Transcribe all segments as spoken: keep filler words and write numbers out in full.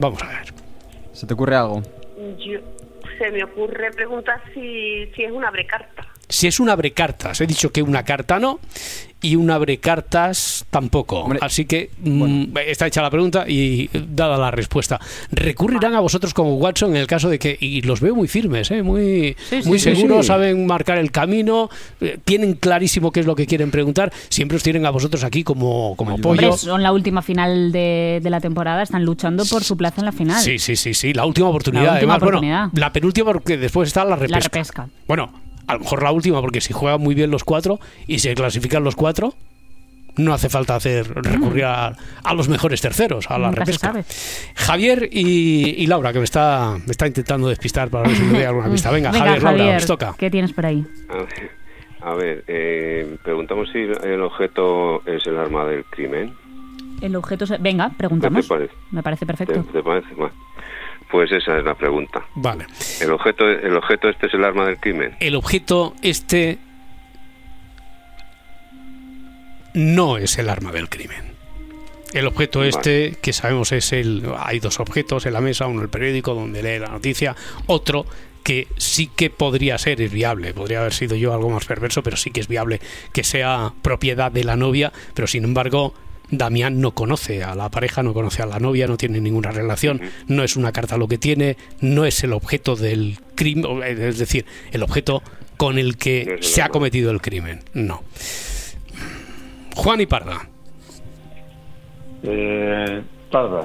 Vamos a ver. ¿Se te ocurre algo? Yo, se me ocurre preguntar si, si es un abrecarta. Si es un abrecartas, he dicho que una carta no y un abrecartas tampoco. Hombre, así que bueno. mmm, está hecha la pregunta y dada la respuesta. Recurrirán a vosotros como Watson en el caso de que, y los veo muy firmes, ¿eh? muy, sí, muy sí, seguros, sí, sí. saben marcar el camino, eh, tienen clarísimo qué es lo que quieren preguntar, siempre os tienen a vosotros aquí como, como apoyo. Hombre, son la última final de, de la temporada, están luchando por su plaza en la final. Sí, sí, sí, sí, la última oportunidad. La última Además, oportunidad. Bueno, la penúltima porque después está la repesca. La repesca. Bueno, a lo mejor la última, porque si juegan muy bien los cuatro y se clasifican los cuatro, no hace falta hacer recurrir a, a los mejores terceros, a la Nunca repesca. Javier y, y Laura, que me está, me está intentando despistar para ver si me doy alguna pista. Venga, Venga Javier, Javier, Laura, os toca. ¿Qué tienes por ahí? A ver, a ver eh, preguntamos si el objeto es el arma del crimen. El objeto... Se... Venga, preguntamos. ¿Qué te parece? Me parece perfecto. ¿Te, te parece? Bueno, pues esa es la pregunta. Vale. ¿El objeto, el objeto este es el arma del crimen? El objeto este no es el arma del crimen. El objeto vale. este, que sabemos es el... Hay dos objetos en la mesa, uno el periódico donde lee la noticia, otro que sí que podría ser, es viable, podría haber sido yo algo más perverso, pero sí que es viable que sea propiedad de la novia, pero sin embargo... Damián no conoce a la pareja, no conoce a la novia, no tiene ninguna relación, no es una carta lo que tiene, no es el objeto del crimen, es decir, el objeto con el que no se ha cometido el crimen, no. Juan y Parda. Eh, Parda.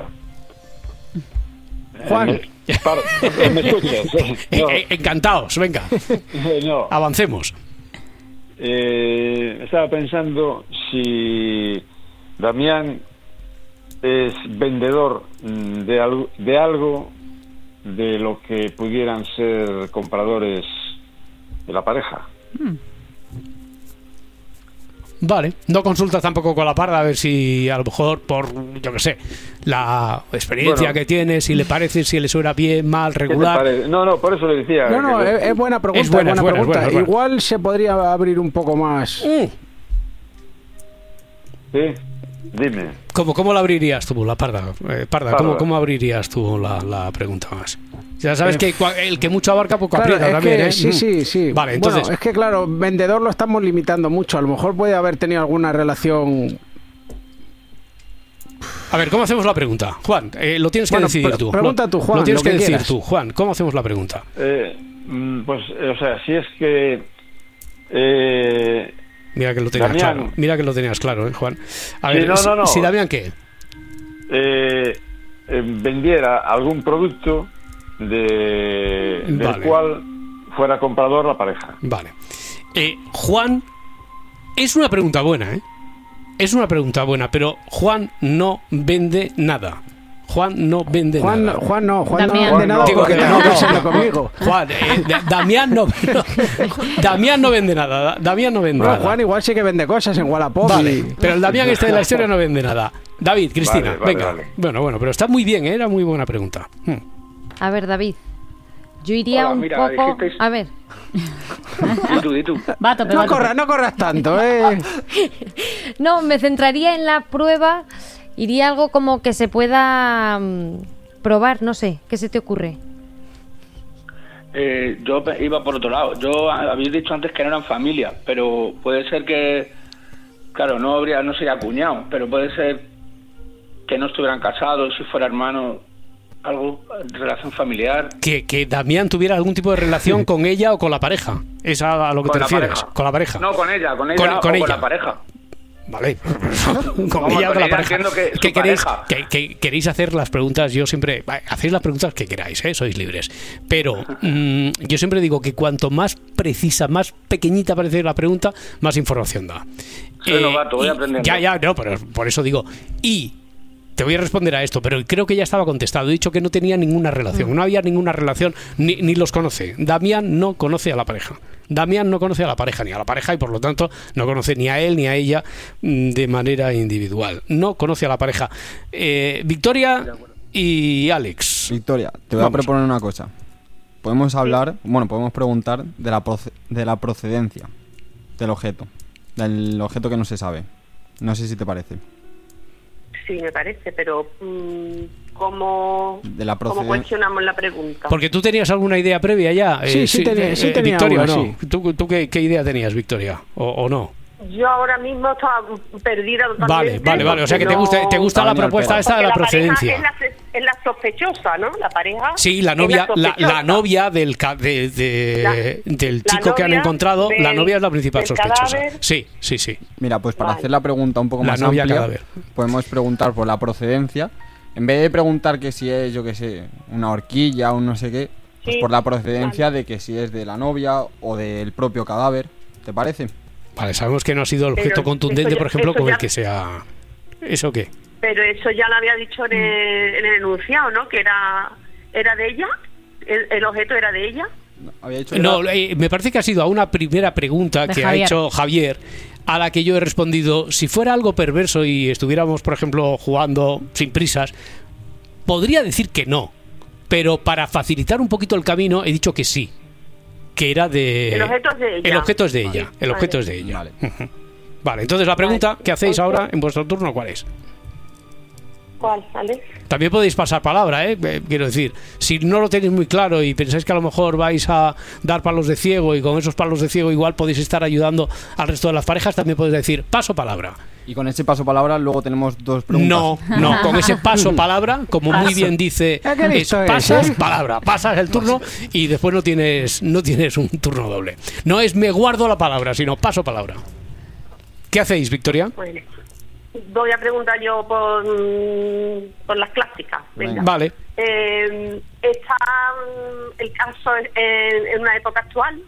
Juan. Eh, Parda. ¿Me escuchas? No. Encantados, venga. No. Avancemos. Eh, estaba pensando si... Damián es vendedor de algo, de algo de lo que pudieran ser compradores de la pareja. Hmm. Vale, no consultas tampoco con la Parda a ver si a lo mejor por, yo qué sé, la experiencia bueno, que tiene, si le parece, si le suena bien, mal, regular. No, no, por eso le decía. No, no, que... es, es buena pregunta. Es buena, es buena, es buena, pregunta. Es buena, es buena. Igual se podría abrir un poco más. Mm. Sí. Dime. ¿Cómo, cómo la abrirías tú, la Parda? Eh, Parda, Parda. ¿cómo, ¿cómo abrirías tú la, la pregunta más? Ya sabes que el que mucho abarca poco claro, aprieta es también, que, ¿eh? Sí, sí, sí. Vale, entonces... Bueno, es que claro, vendedor lo estamos limitando mucho. A lo mejor puede haber tenido alguna relación... A ver, ¿cómo hacemos la pregunta? Juan, eh, lo tienes que bueno, decidir pre- tú. Pregunta lo, tú, Juan. Lo tienes lo que, que decir quieras. tú, Juan. ¿Cómo hacemos la pregunta? Eh, pues, o sea, si es que... Eh... Mira que lo tenías Damián. claro. Mira que lo tenías claro, ¿eh, Juan? A ver, sí, no, no, no. si Damián, ¿qué? Eh, eh, vendiera algún producto de, del vale. cual fuera comprador la pareja. Vale. Eh, Juan, es una pregunta buena, ¿eh? Es una pregunta buena, pero Juan no vende nada. Juan no vende Juan, nada. Juan no, Juan Damián. no vende nada Digo porque que tengo no, que no, hacerlo no, conmigo. Juan, eh, Damián no, no Damián no vende nada. Damián no vende Bueno, nada. Juan igual sí que vende cosas en Wallapop. Vale, y... pero el Damián este de la historia no vende nada. David, Cristina, Vale, vale, venga. vale. Bueno, bueno, pero está muy bien, ¿eh? Era muy buena pregunta. Hmm. A ver, David. Yo iría Hola, un mira, poco... dijisteis- A ver. Di tú, di tú. Va a tope, va No a tope. corras, no corras tanto, ¿eh? No, me centraría en la prueba. Iría algo como que se pueda mm, probar, no sé. ¿Qué se te ocurre? Eh, yo pe- iba por otro lado. Yo a- habéis dicho antes que no eran familia, pero puede ser que, claro, no habría, no sería cuñado, pero puede ser que no estuvieran casados, si fuera hermano, algo, relación familiar. Que, que Damián tuviera algún tipo de relación con ella o con la pareja. ¿Es a, a lo que Con te la refieres? pareja. Con la pareja. No, con ella, con ella Con- o con con ella. la pareja. Vale, con Vamos, ella o con con la ella pareja. entiendo que es ¿Qué su queréis, pareja. que, que queréis hacer las preguntas? Yo siempre... Hacéis las preguntas que queráis, ¿eh? Sois libres. Pero mm, yo siempre digo que cuanto más precisa, más pequeñita parece la pregunta, más información da. Soy novato, voy y- aprendiendo. Ya, ya, no, pero por eso digo... Y... Te voy a responder a esto, pero creo que ya estaba contestado. He dicho que no tenía ninguna relación, no había ninguna relación, ni, ni los conoce. Damián no conoce a la pareja. Damián no conoce a la pareja, ni a la pareja, y por lo tanto no conoce ni a él ni a ella mm, de manera individual. No conoce a la pareja. Eh, Victoria y Alex. Victoria, te voy Vamos. a proponer una cosa. Podemos hablar, bueno, podemos preguntar de la, proce- de la procedencia del objeto. Del objeto que no se sabe. No sé si te parece. sí, me parece, pero mm, ¿cómo, De la ¿cómo proceden- cuestionamos la pregunta? Porque tú tenías alguna idea previa ya. Sí, sí tenía- sí tenía Victoria, una, ¿o no? sí. ¿Tú, tú qué, qué idea tenías, Victoria? ¿O, o no? Yo ahora mismo estaba perdida totalmente. Vale, vale, vale. O sea que te no- gusta, te gusta la Vale, propuesta pero- esta de Porque la pareja procedencia. Es la, es la sospechosa, ¿no? La pareja. Sí, la es novia, la, sospechosa. la novia del, ca- de, de- La- del la chico que han novia encontrado, la del- novia es la principal del sospechosa. cadáver. Sí, sí, sí. Mira, pues para Vale. hacer la pregunta un poco La más novia amplia, cadáver. podemos preguntar por la procedencia. En vez de preguntar que si es, yo qué sé, una horquilla o no sé qué, pues Sí, por la procedencia vale. de que si es de la novia o del propio cadáver. ¿Te parece? Vale, sabemos que no ha sido el objeto Pero contundente, eso ya- por ejemplo, eso con el ya- que sea... ¿Eso qué? Pero eso ya lo había dicho en el, en el enunciado, ¿no? Que era, era de ella. El, el objeto era de ella. Había dicho que No, era- eh, me parece que ha sido a una primera pregunta De que Javier. ha hecho Javier, a la que yo he respondido, si fuera algo perverso y estuviéramos, por ejemplo, jugando sin prisas, podría decir que no, pero para facilitar un poquito el camino he dicho que sí, que era de... El objeto es de ella. El objeto es de ella, Vale. el objeto Vale. es de ella. Vale. Ujú. Vale, entonces la pregunta Vale. que hacéis Entonces- ahora en vuestro turno, ¿cuál es? ¿Cuál, Alex? También podéis pasar palabra, ¿eh? Eh, Quiero decir, si no lo tenéis muy claro y pensáis que a lo mejor vais a dar palos de ciego y con esos palos de ciego igual podéis estar ayudando al resto de las parejas, también podéis decir paso palabra. Y con ese paso palabra luego tenemos dos preguntas. No, no, con ese paso palabra, como muy Paso. bien dice, Ah, qué es listo es, pasas ¿eh? palabra, pasas el turno y después no tienes, no tienes un turno doble. No es me guardo la palabra, sino paso palabra. ¿Qué hacéis, Victoria? Bueno, voy a preguntar yo por, mm, por las clásicas. Venga. Vale. Eh, ¿Está mm, el caso en, en una época actual?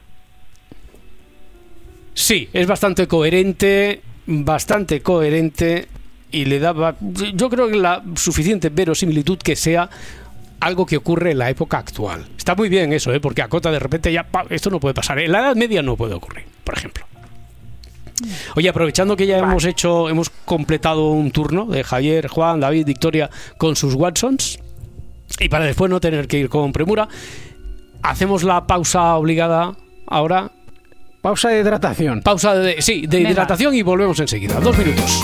Sí, es bastante coherente, bastante coherente y le daba, yo creo que la suficiente verosimilitud que sea algo que ocurre en la época actual. Está muy bien eso, ¿eh? Porque acota de repente ya, pa, esto no puede pasar. En la Edad Media no puede ocurrir, por ejemplo. Oye, aprovechando que ya hemos hecho, hemos completado un turno de Javier, Juan, David, Victoria con sus Watsons y para después no tener que ir con premura, hacemos la pausa obligada ahora. Pausa de hidratación. Pausa de, sí, de Venga. hidratación y volvemos enseguida. Dos minutos.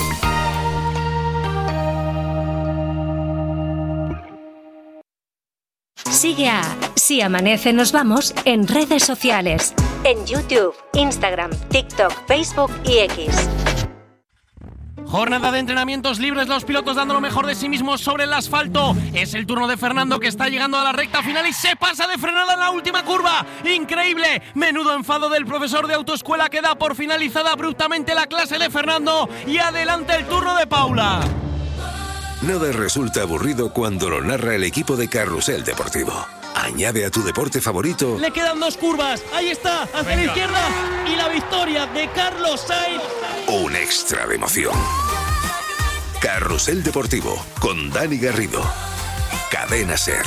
Sigue a Si Amanece Nos Vamos en redes sociales. En YouTube, Instagram, TikTok, Facebook y X. Jornada de entrenamientos libres, los pilotos dando lo mejor de sí mismos sobre el asfalto. Es el turno de Fernando que está llegando a la recta final y se pasa de frenada en la última curva. ¡Increíble! Menudo enfado del profesor de autoescuela que da por finalizada abruptamente la clase de Fernando y adelante el turno de Paula. Nada resulta aburrido cuando lo narra el equipo de Carrusel Deportivo. Añade a tu deporte favorito Le quedan dos curvas. Ahí está, hacia la izquierda. Y la victoria de Carlos Sainz. un extra de emoción. Carrusel Deportivo con Dani Garrido. Cadena Ser.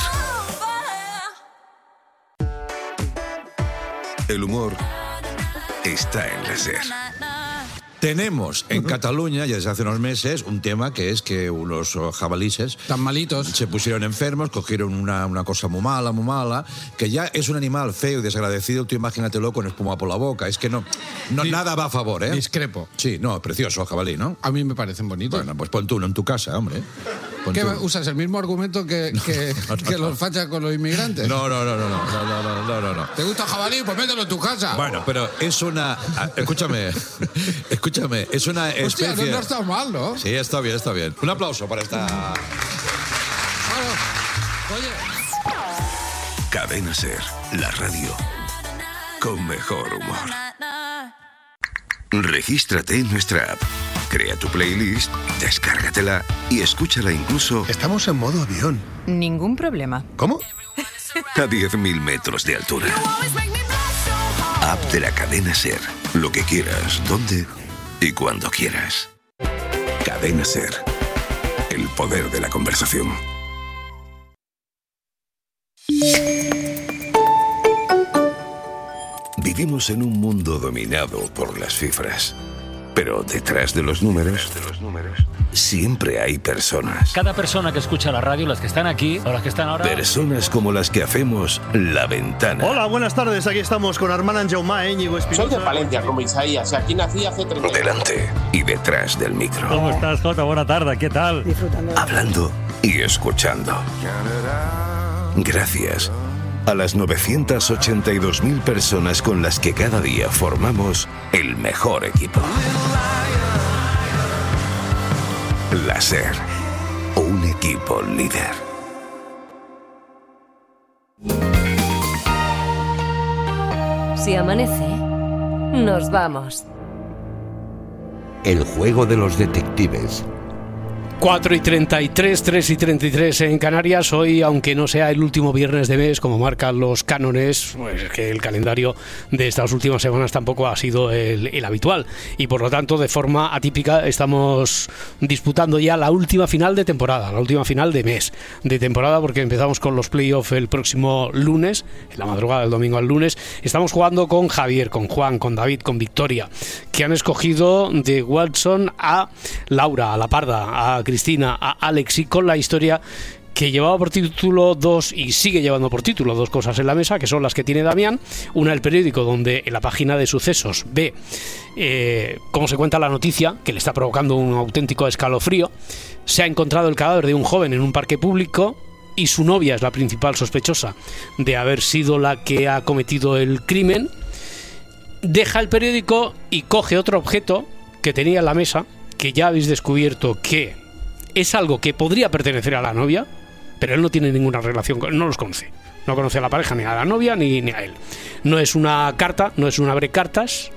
El humor está en la Ser. Tenemos en Cataluña, ya desde hace unos meses, un tema que es que unos jabalíes tan malitos se pusieron enfermos, cogieron una, una cosa muy mala, muy mala, que ya es un animal feo y desagradecido, tú imagínatelo con espuma por la boca. Es que no, no nada va a favor, ¿eh? Discrepo. Sí, no, precioso jabalí, ¿no? A mí me parecen bonitos. Bueno, pues pon tú uno en tu casa, hombre. Pon ¿Qué tú. usas el mismo argumento que, que, no, no, que no. los fachas con los inmigrantes? No, no, no, no, no, no, no, no, no, no, no. ¿Te gusta el jabalí? Pues mételo en tu casa. Bueno, pero es una... ah, Escúchame, escúchame, es una especie... Hostia, no, no está mal, ¿no? Sí, está bien, está bien. Un aplauso para esta... Claro. Oye... Cadena Ser, la radio con mejor humor. Regístrate en nuestra app, crea tu playlist, descárgatela y escúchala incluso... Estamos en modo avión. Ningún problema. ¿Cómo? A diez mil metros de altura. App de la Cadena Ser. Lo que quieras, donde y cuando quieras. Cadena Ser. El poder de la conversación. Vivimos en un mundo dominado por las cifras. Pero detrás de los números, siempre hay personas. Cada persona que escucha la radio, las que están aquí o las que están ahora... Personas como las que hacemos La Ventana. Hola, buenas tardes. Aquí estamos con Armand Jaume, Íñigo Espinosa. Soy de Palencia, como Isaías, y aquí nací hace treinta años. Delante y detrás del micro. ¿Cómo estás, Jota? Buena tarde, ¿qué tal? Disfrutando. Hablando y escuchando. Gracias a las novecientas ochenta y dos mil personas con las que cada día formamos el mejor equipo. La SER, un equipo líder. Si amanece, nos vamos. El juego de los detectives. cuatro y treinta y tres, tres y treinta y tres en Canarias. Hoy, aunque no sea el último viernes de mes, como marcan los cánones, pues es que el calendario de estas últimas semanas tampoco ha sido el, el habitual. Y por lo tanto, de forma atípica, estamos disputando ya la última final de temporada, la última final de mes de temporada, porque empezamos con los playoffs el próximo lunes, en la madrugada del domingo al lunes. Estamos jugando con Javier, con Juan, con David, con Victoria, que han escogido de Watson a Laura, a La Parda, a Cristina, a Alex, y con la historia que llevaba por título dos y sigue llevando por título dos cosas en la mesa, que son las que tiene Damián. Una, el periódico, donde en la página de sucesos ve eh, cómo se cuenta la noticia, que le está provocando un auténtico escalofrío. Se ha encontrado el cadáver de un joven en un parque público y su novia es la principal sospechosa de haber sido la que ha cometido el crimen. Deja el periódico y coge otro objeto que tenía en la mesa, que ya habéis descubierto que es algo que podría pertenecer a la novia, pero él no tiene ninguna relación con, no los conoce, no conoce a la pareja, ni a la novia, ni, ni a él. No es una carta, no es un abrecartas.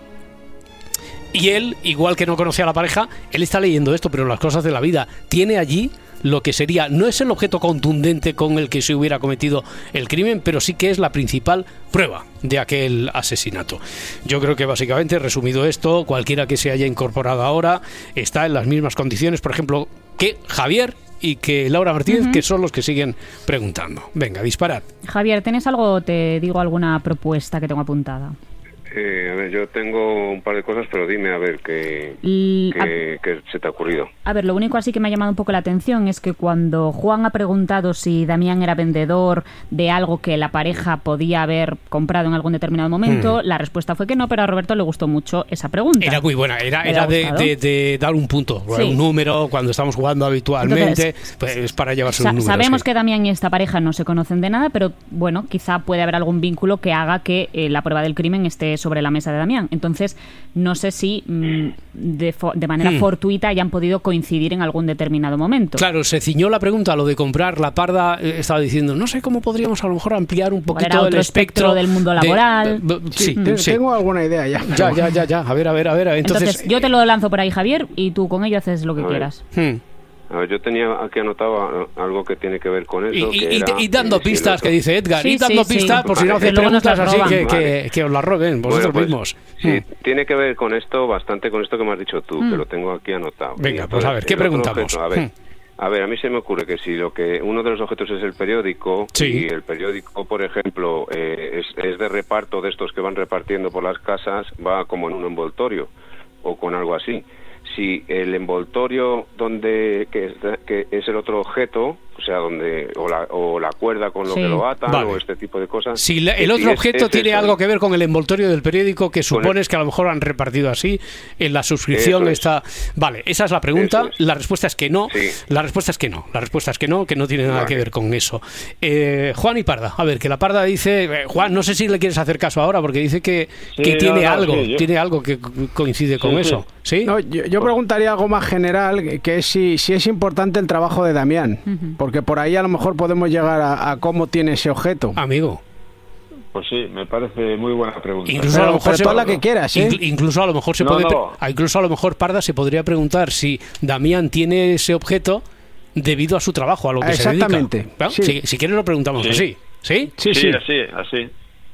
Y él, igual que no conoce a la pareja, él está leyendo esto, pero las cosas de la vida. Tiene allí lo que sería, no es el objeto contundente con el que se hubiera cometido el crimen, pero sí que es la principal prueba de aquel asesinato. Yo creo que básicamente, resumido esto, cualquiera que se haya incorporado ahora está en las mismas condiciones, por ejemplo, que Javier y que Laura Martínez, uh-huh. que son los que siguen preguntando. Venga, disparad. Javier, ¿tienes algo o te digo alguna propuesta que tengo apuntada? Eh, a ver, yo tengo un par de cosas, pero dime a ver qué, L- qué, qué se te ha ocurrido. A ver, lo único así que me ha llamado un poco la atención es que cuando Juan ha preguntado si Damián era vendedor de algo que la pareja podía haber comprado en algún determinado momento, hmm. la respuesta fue que no, pero a Roberto le gustó mucho esa pregunta. Era muy buena, era, era de, de, de dar un punto, sí. un número, cuando estamos jugando habitualmente, Entonces, pues es para llevarse sa- un número. Sabemos sí. que Damián y esta pareja no se conocen de nada, pero bueno, quizá puede haber algún vínculo que haga que eh, la prueba del crimen esté sobre la mesa de Damián. Entonces, no sé si mmm, de, fo- de manera hmm. fortuita hayan podido coincidir en algún determinado momento. Claro, se ciñó la pregunta a lo de comprar. La Parda eh, estaba diciendo, no sé cómo podríamos a lo mejor ampliar un poquito otro el espectro, espectro del mundo laboral. De, de, de, sí, sí, sí. Tengo alguna idea ya. Ya, ya, ya, ya. A ver, a ver, a ver. Entonces, Entonces yo te lo lanzo por ahí, Javier, y tú con ello haces lo que quieras. Hmm. A ver, yo tenía aquí anotado algo que tiene que ver con eso. Y, que y, era, y dando eh, pistas, si que dice Edgar, sí, y dando sí, pistas sí. por si no hacéis preguntas así que, que, que os la roben vosotros bueno, pues, mismos. Sí, hmm. tiene que ver con esto, bastante con esto que me has dicho tú, hmm. que lo tengo aquí anotado. Venga, entonces, pues a ver, ¿qué preguntamos? Objeto, a ver, hmm. a ver, a mí se me ocurre que si lo que uno de los objetos es el periódico, sí. y el periódico, por ejemplo, eh, es, es de reparto de estos que van repartiendo por las casas, va como en un envoltorio o con algo así. Si el envoltorio donde que es, que es el otro objeto, o sea, donde o la, o la cuerda con lo sí. que lo atan, vale. o este tipo de cosas. Si la, el otro si objeto es, tiene es algo que ver con el envoltorio del periódico, que supones el... que a lo mejor han repartido así, en la suscripción es. está... Vale, esa es la pregunta. Es. La respuesta es que no. Sí. La respuesta es que no. La respuesta es que no, que no tiene nada vale. que ver con eso. Eh, Juan y Parda. A ver, que la Parda dice... Eh, Juan, no sé si le quieres hacer caso ahora, porque dice que, sí, que tiene, no, no, algo, sí, tiene algo que coincide sí, con sí. eso. ¿Sí? No, yo, yo preguntaría algo más general, que es si, si es importante el trabajo de Damián. Uh-huh. Porque por ahí a lo mejor podemos llegar a, a cómo tiene ese objeto. Amigo. Pues sí, me parece muy buena pregunta. Incluso pero, a lo mejor se, toda la que quieras, ¿eh? Incluso a lo mejor se no, puede, no. incluso a lo mejor Parda se podría preguntar si Damián tiene ese objeto debido a su trabajo, a lo que se dedica. Exactamente. ¿No? Sí. Si, si quieres lo preguntamos sí. así. ¿Sí? Sí, sí, sí, así, así.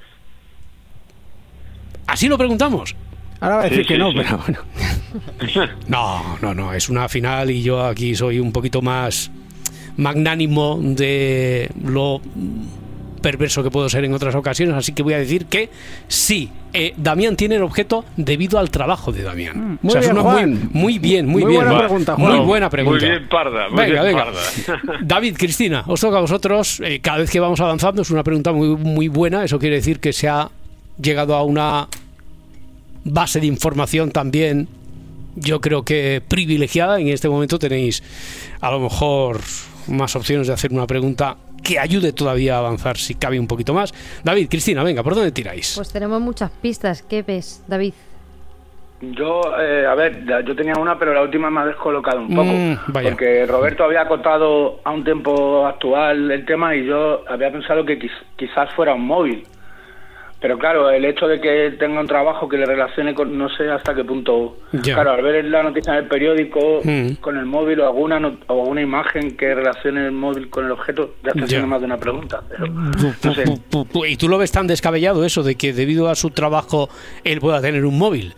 ¿Así lo preguntamos? Ahora va a decir sí, que sí, no, sí. pero bueno. No, no, no, es una final y yo aquí soy un poquito más magnánimo de lo perverso que puedo ser en otras ocasiones, así que voy a decir que sí, eh, Damián tiene el objeto debido al trabajo de Damián. Mm. Muy bien, muy, Juan. muy bien, muy, Muy bien. buena pregunta, Juan. Muy buena pregunta. Muy bien, Parda. Muy venga, bien, venga. Parda. David, Cristina, os toca a vosotros. Eh, cada vez que vamos avanzando es una pregunta muy, muy buena. Eso quiere decir que se ha llegado a una base de información también, yo creo que privilegiada. En este momento tenéis a lo mejor más opciones de hacer una pregunta que ayude todavía a avanzar, si cabe un poquito más. David, Cristina, venga, ¿por dónde tiráis? Pues tenemos muchas pistas. ¿Qué ves, David? Yo, eh, a ver, ya- yo tenía una, pero la última me ha descolocado un poco. Mm, vaya. Porque Roberto había acotado a un tiempo actual el tema y yo había pensado que quiz- quizás fuera un móvil. Pero claro, el hecho de que tenga un trabajo que le relacione con, no sé hasta qué punto. Ya. Claro, al ver la noticia en el periódico Mm. con el móvil o alguna not- o alguna imagen que relacione el móvil con el objeto, ya está Ya. siendo más de una pregunta. Pero no sé. Pu- pu- pu- ¿Y tú lo ves tan descabellado eso de que debido a su trabajo él pueda tener un móvil?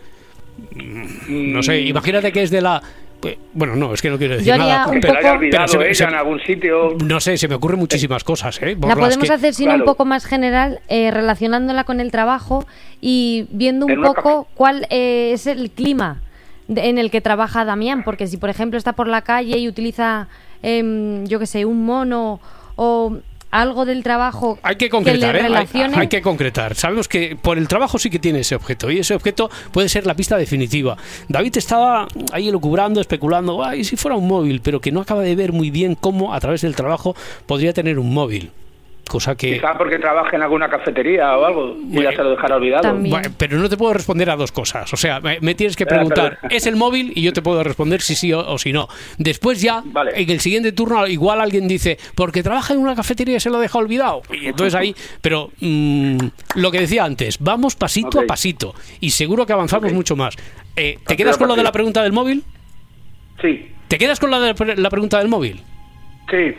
Mm, No sé, imagínate que es de la... pues, bueno, no, es que no quiero decir Yo haría nada. un Que la haya poco- olvidado se me- ella se- en algún sitio. No sé, se me ocurren muchísimas cosas, ¿eh? Por La las podemos que- hacer sino claro. un poco más general, eh, relacionándola con el trabajo y viendo un En una poco cuál eh, es el clima de- en el que trabaja Damián, porque si por ejemplo está por la calle y utiliza, em, yo qué sé, un mono o algo del trabajo Hay que que concretar, le ¿eh? Hay, relacione, hay que concretar. Sabemos que por el trabajo sí que tiene ese objeto y ese objeto puede ser la pista definitiva. David estaba ahí elucubrando, especulando, ay, si fuera un móvil, pero que no acaba de ver muy bien cómo a través del trabajo podría tener un móvil. Cosa que... Quizás porque trabaja en alguna cafetería o algo y ya Bueno, se lo dejará olvidado. También. Bueno, pero no te puedo responder a dos cosas. O sea, me, me tienes que Eh, preguntar, pero- ¿es el móvil? Y yo te puedo responder si sí o, o si no. Después ya, Vale. en el siguiente turno, igual alguien dice, porque trabaja en una cafetería y se lo deja olvidado. Y entonces ahí, pero mm, lo que decía antes, vamos pasito Ok. a pasito. Y seguro que avanzamos Ok. mucho más. Eh, ¿Te Partido quedas a con lo de partido. la pregunta del móvil? Sí, ¿Te quedas con la de la pregunta del móvil? sí.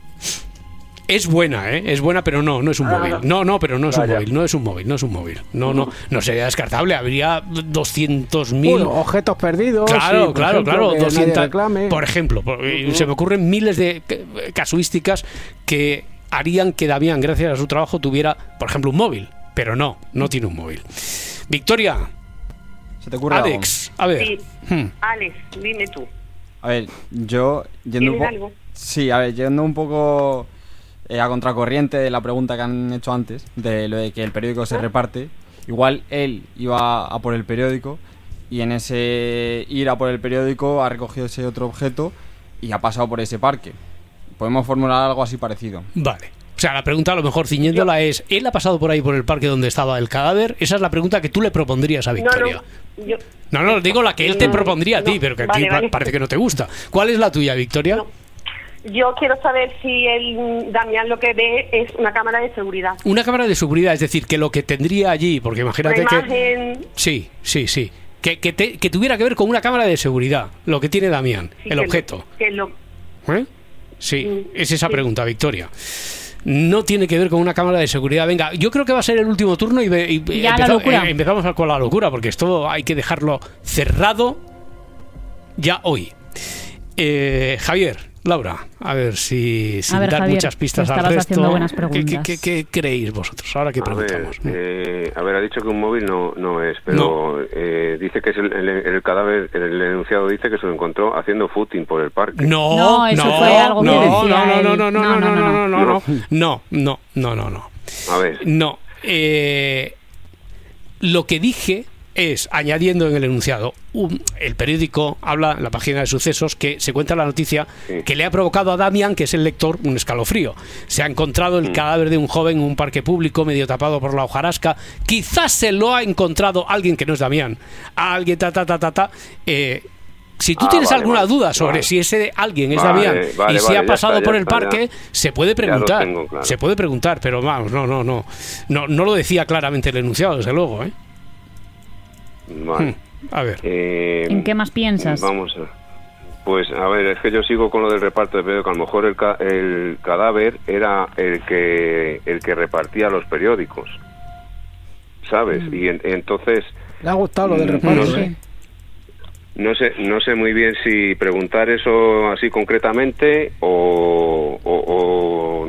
Es buena, ¿eh? Es buena, pero no, no es un Ah, móvil. No, no, pero no es un vaya. móvil, no es un móvil, no es un móvil. No, no, no sería descartable. Habría doscientos mil... Bueno, objetos perdidos. Claro, sí, por claro, ejemplo, claro. que nadie doscientos, reclame. por ejemplo, por- eh, se me ocurren miles de eh, casuísticas que harían que Damián, gracias a su trabajo, tuviera, por ejemplo, un móvil. Pero no, no tiene un móvil. Victoria, ¿Se te ocurre Alex, a ver. Sí. Hmm. Alex, dime tú. algo? A ver, yo yendo un ¿Tienes poco... algo? Sí, a ver, yendo un poco eh, a contracorriente de la pregunta que han hecho antes, de lo de que el periódico se reparte, igual él iba a por el periódico y en ese ir a por el periódico ha recogido ese otro objeto y ha pasado por ese parque. Podemos formular algo así parecido. Vale. O sea, la pregunta a lo mejor ciñéndola es, ¿él ha pasado por ahí por el parque donde estaba el cadáver? Esa es la pregunta que tú le propondrías a Victoria. No, no, yo, No, no, digo la que él te No, propondría a ti, no, pero que a vale, ti vale. parece que no te gusta. ¿Cuál es la tuya, Victoria? No. yo quiero saber si el Damián lo que ve es una cámara de seguridad. Una cámara de seguridad, es decir, que lo que tendría allí, porque Una imagínate que... imagen... Sí, sí, sí. Que, que, te- que tuviera que ver con una cámara de seguridad, lo que tiene Damián, sí, el que objeto. Lo, que lo, ¿Eh? Sí, Mm, es esa sí. pregunta, Victoria. No tiene que ver con una cámara de seguridad. Venga, yo creo que va a ser el último turno y, ve- y Ya, la empezó- locura. eh, empezamos con la locura, porque esto hay que dejarlo cerrado ya hoy. Eh, Javier, Laura, a ver si sin A ver, dar Javier, muchas pistas al estabas resto, haciendo buenas ¿qué- preguntas. ¿qué, qué, qué creéis vosotros? Ahora que A ver, preguntamos. eh, a ver, ha dicho que un móvil no no es, pero eh, dice que es el, el, el cadáver, el enunciado dice que se lo encontró haciendo footing por el parque. No, No, eso no, fue algo que no, decía no, no, él. no, no, no, no, no, no, no, no, no, No. no, no, no, no, no. A ver, No, eh, lo que dije es, añadiendo en el enunciado, un- el periódico habla en la página de sucesos que se cuenta la noticia Sí. que le ha provocado a Damián, que es el lector, un escalofrío. Se ha encontrado el Mm. cadáver de un joven en un parque público medio tapado por la hojarasca. Quizás se lo ha encontrado alguien que no es Damián. Alguien, ta, ta, ta, ta, ta. Eh, si tú Ah, tienes vale, alguna vale, duda sobre vale. si ese alguien es Vale, Damián vale, y si vale, ha ya pasado está, ya por el está, parque, ya. se puede Ya lo preguntar. tengo claro. Se puede preguntar, pero vamos, no, no, no. No, no lo decía claramente el enunciado, desde luego, ¿eh? vale. Hmm, A ver. Eh, ¿En qué más piensas? Vamos a... Pues a ver, es que yo sigo con lo del reparto de periódicos. A lo mejor el, ca- el cadáver era el que el que repartía los periódicos, ¿sabes? Mm. Y en- entonces Le ha gustado lo del Mm, reparto. no sé. ¿eh? no sé no sé muy bien si preguntar eso así concretamente o, o, o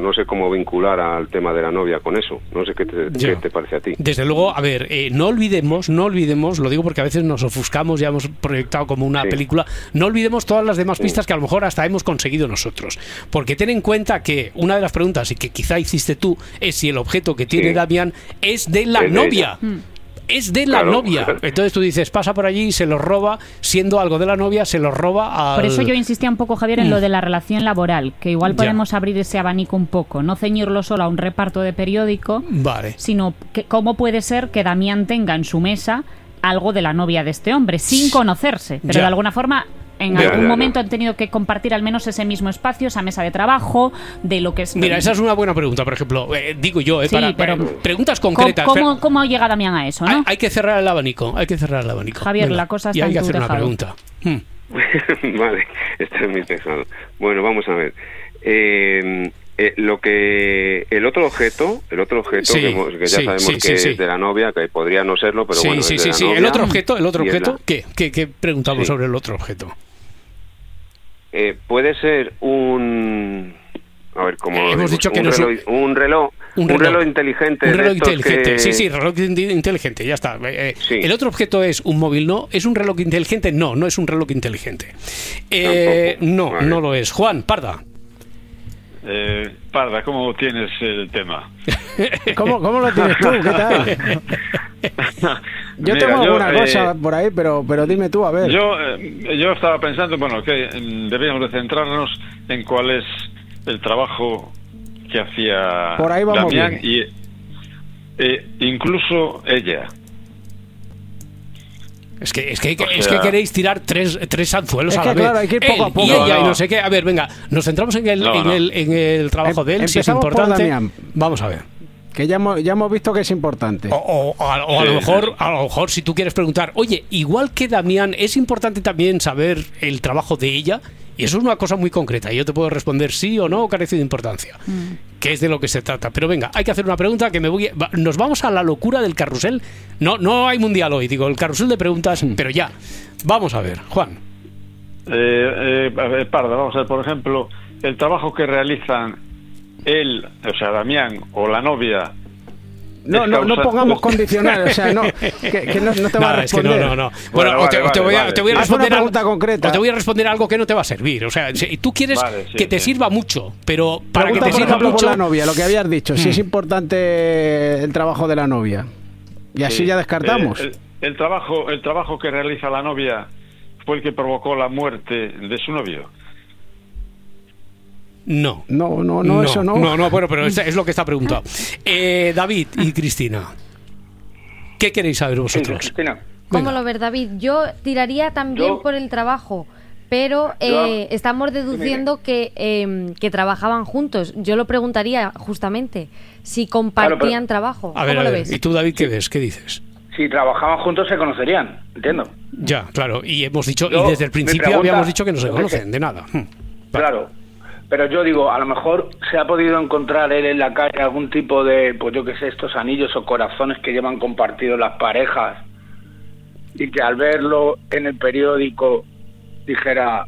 no sé cómo vincular al tema de la novia con eso. No sé qué te, qué te parece a ti. Desde luego, a ver, eh, no olvidemos, no olvidemos, lo digo porque a veces nos ofuscamos, ya hemos proyectado como una sí. película, no olvidemos todas las demás pistas sí. que a lo mejor hasta hemos conseguido nosotros. Porque ten en cuenta que una de las preguntas, y que quizá hiciste tú, es si el objeto que tiene sí. Damián es de la es novia. De es de la claro. novia. Entonces tú dices, pasa por allí y se lo roba, siendo algo de la novia, se lo roba al... Por eso yo insistía un poco, Javier, en lo de la relación laboral, que igual podemos ya. abrir ese abanico un poco, no ceñirlo solo a un reparto de periódico, vale. sino que cómo puede ser que Damián tenga en su mesa algo de la novia de este hombre, sin conocerse, pero ya. de alguna forma... En ya, algún ya, momento ya. han tenido que compartir al menos ese mismo espacio, esa mesa de trabajo, de lo que es... Mira, esa es una buena pregunta, por ejemplo, eh, digo yo, eh, sí, para, para preguntas concretas. ¿Cómo, cómo, ¿Cómo llega Damián a eso, no? Hay, hay que cerrar el abanico, hay que cerrar el abanico. Javier, Venga, la cosa está y hay que en tu hacer tejado. una pregunta. Hmm. Vale, está en mi tejado. Bueno, vamos a ver. Eh, eh, lo que el otro objeto, el otro objeto sí, que, hemos, que ya sí, sabemos sí, que sí, es sí. de la novia, que podría no serlo, pero sí, bueno, sí, es sí, de la sí. novia. El otro objeto, el otro objeto, la... ¿qué? ¿Qué, qué preguntamos sí. sobre el otro objeto? Eh, puede ser un a ver como eh, hemos dicho que un, no reloj, es un... un reloj un reloj un reloj inteligente un reloj de estos inteligente que... sí sí reloj inteligente ya está eh, sí. El otro objeto es un móvil, no es un reloj inteligente, no no es un reloj inteligente eh, no vale. no lo es. Juan Parda. Eh, Parda, ¿cómo tienes el tema? ¿Cómo, ¿Cómo lo tienes tú? ¿Qué tal? Yo Mira, tengo alguna yo, cosa eh, por ahí, pero pero dime tú, a ver. Yo eh, yo estaba pensando, bueno, que deberíamos de centrarnos en cuál es el trabajo que hacía por ahí vamos Damián bien. y eh, incluso ella. Es que, es, que, o sea, es que queréis tirar tres, tres anzuelos es a que, la vez. Claro, hay que ir poco él a poco. Y ella no, y no sé qué. A ver, venga, nos centramos en el, no, en, no. el en el trabajo em, de él, empezamos si es importante. Por Damián, vamos a ver. Que ya hemos, ya hemos visto que es importante. O, o, o, a, o a, sí, lo mejor, sí. a lo mejor, si tú quieres preguntar, oye, igual que Damián, es importante también saber el trabajo de ella. Y eso es una cosa muy concreta. Y yo te puedo responder sí o no, o carece de importancia. Mm. Que es de lo que se trata. Pero venga, hay que hacer una pregunta que me voy. Va, nos vamos a la locura del carrusel. No, no hay mundial hoy, digo, el carrusel de preguntas, mm. pero ya. Vamos a ver, Juan. Eh, eh, a ver, Parda, vamos a ver, por ejemplo, el trabajo que realizan él, o sea, Damián, o la novia. No, no, no pongamos condicionales, o sea, no, que, que no, no te va a responder. Es que no, no, no. Bueno, bueno, o, te, vale, o te, voy a, vale. te voy a responder una pregunta algo, concreta. O te voy a responder algo que no te va a servir. O sea, si tú quieres vale, sí, que te sí. sirva mucho, pero para Pregunta, que te por sirva ejemplo, mucho... por la novia, lo que habías dicho, mm. si es importante el trabajo de la novia. Y así sí. ya descartamos. Eh, el, el, trabajo, el trabajo que realiza la novia fue el que provocó la muerte de su novio. No. No, no, no, no, eso no. No, no, bueno, pero es, es lo que está preguntado. Eh, David y Cristina, ¿qué queréis saber vosotros? Sí, Cristina. ¿Cómo lo ves, David? Yo tiraría también yo, por el trabajo, pero eh, yo, estamos deduciendo que, eh, que trabajaban juntos. Yo lo preguntaría justamente, si compartían claro, pero, trabajo. A ver, ¿Cómo a lo ver, ves? ¿Y tú, David, qué ves? ¿Qué dices? Si trabajaban juntos se conocerían, entiendo. Ya, claro, y hemos dicho, yo, y desde el principio pregunta, habíamos dicho que no se conocen de nada. Hmm. Claro. Pero yo digo, a lo mejor se ha podido encontrar él en la calle algún tipo de, pues yo qué sé, estos anillos o corazones que llevan compartidos las parejas y que al verlo en el periódico dijera...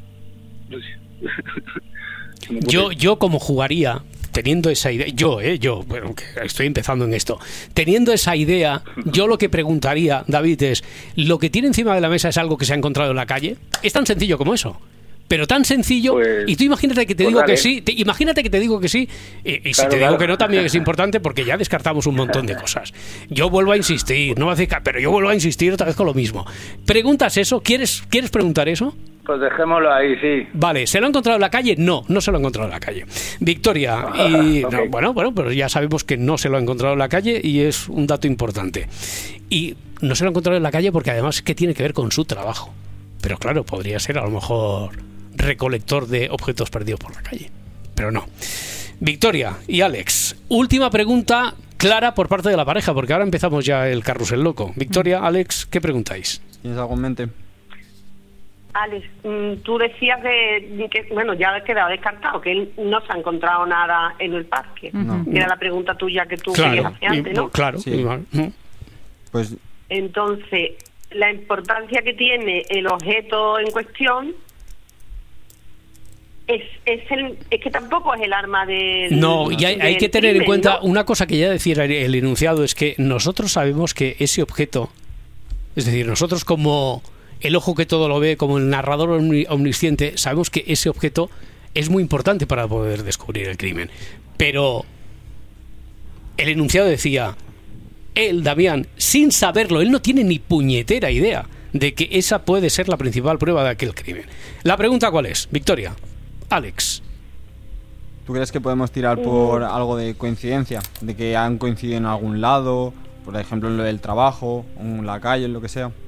yo, yo como jugaría, teniendo esa idea, yo, eh, yo, bueno, que estoy empezando en esto, teniendo esa idea, yo lo que preguntaría, David, es, ¿lo que tiene encima de la mesa es algo que se ha encontrado en la calle? Es tan sencillo como eso. Pero tan sencillo, pues, y tú imagínate que te pues digo dale. que sí, te, imagínate que te digo que sí, y, y si claro, te digo claro. que no también es importante porque ya descartamos un montón de cosas. Yo vuelvo a insistir, no va a decir, pero yo vuelvo a insistir otra vez con lo mismo. ¿Preguntas eso? ¿Quieres, ¿quieres preguntar eso? Pues dejémoslo ahí, sí. Vale, ¿se lo ha encontrado en la calle? No, no se lo ha encontrado en la calle. Victoria, y okay. no, bueno, bueno, pero ya sabemos que no se lo ha encontrado en la calle y es un dato importante. Y no se lo ha encontrado en la calle porque además que tiene que ver con su trabajo. Pero claro, podría ser a lo mejor recolector de objetos perdidos por la calle, pero no. Victoria y Alex, última pregunta clara por parte de la pareja, porque ahora empezamos ya el carrusel loco. Victoria, Alex, ¿qué preguntáis? ¿Tienes algo en mente? Alex, tú decías de que, bueno, ya ha quedado descartado, que él no se ha encontrado nada en el parque. No. Era la pregunta tuya que tú claro, querías hacer antes, ¿no? Claro, sí. Pues entonces, la importancia que tiene el objeto en cuestión es, es, el, es que tampoco es el arma de... No, y hay, hay que tener crimen, en cuenta, ¿no? Una cosa que ya decía el enunciado, es que nosotros sabemos que ese objeto, es decir, nosotros como el ojo que todo lo ve, como el narrador omnisciente, sabemos que ese objeto es muy importante para poder descubrir el crimen. Pero el enunciado decía, él, Damián, sin saberlo, él no tiene ni puñetera idea de que esa puede ser la principal prueba de aquel crimen. La pregunta, ¿cuál es? Victoria, Alex. ¿Tú crees que podemos tirar por algo de coincidencia? De que han coincidido en algún lado, por ejemplo en lo del trabajo, en la calle, en lo que sea.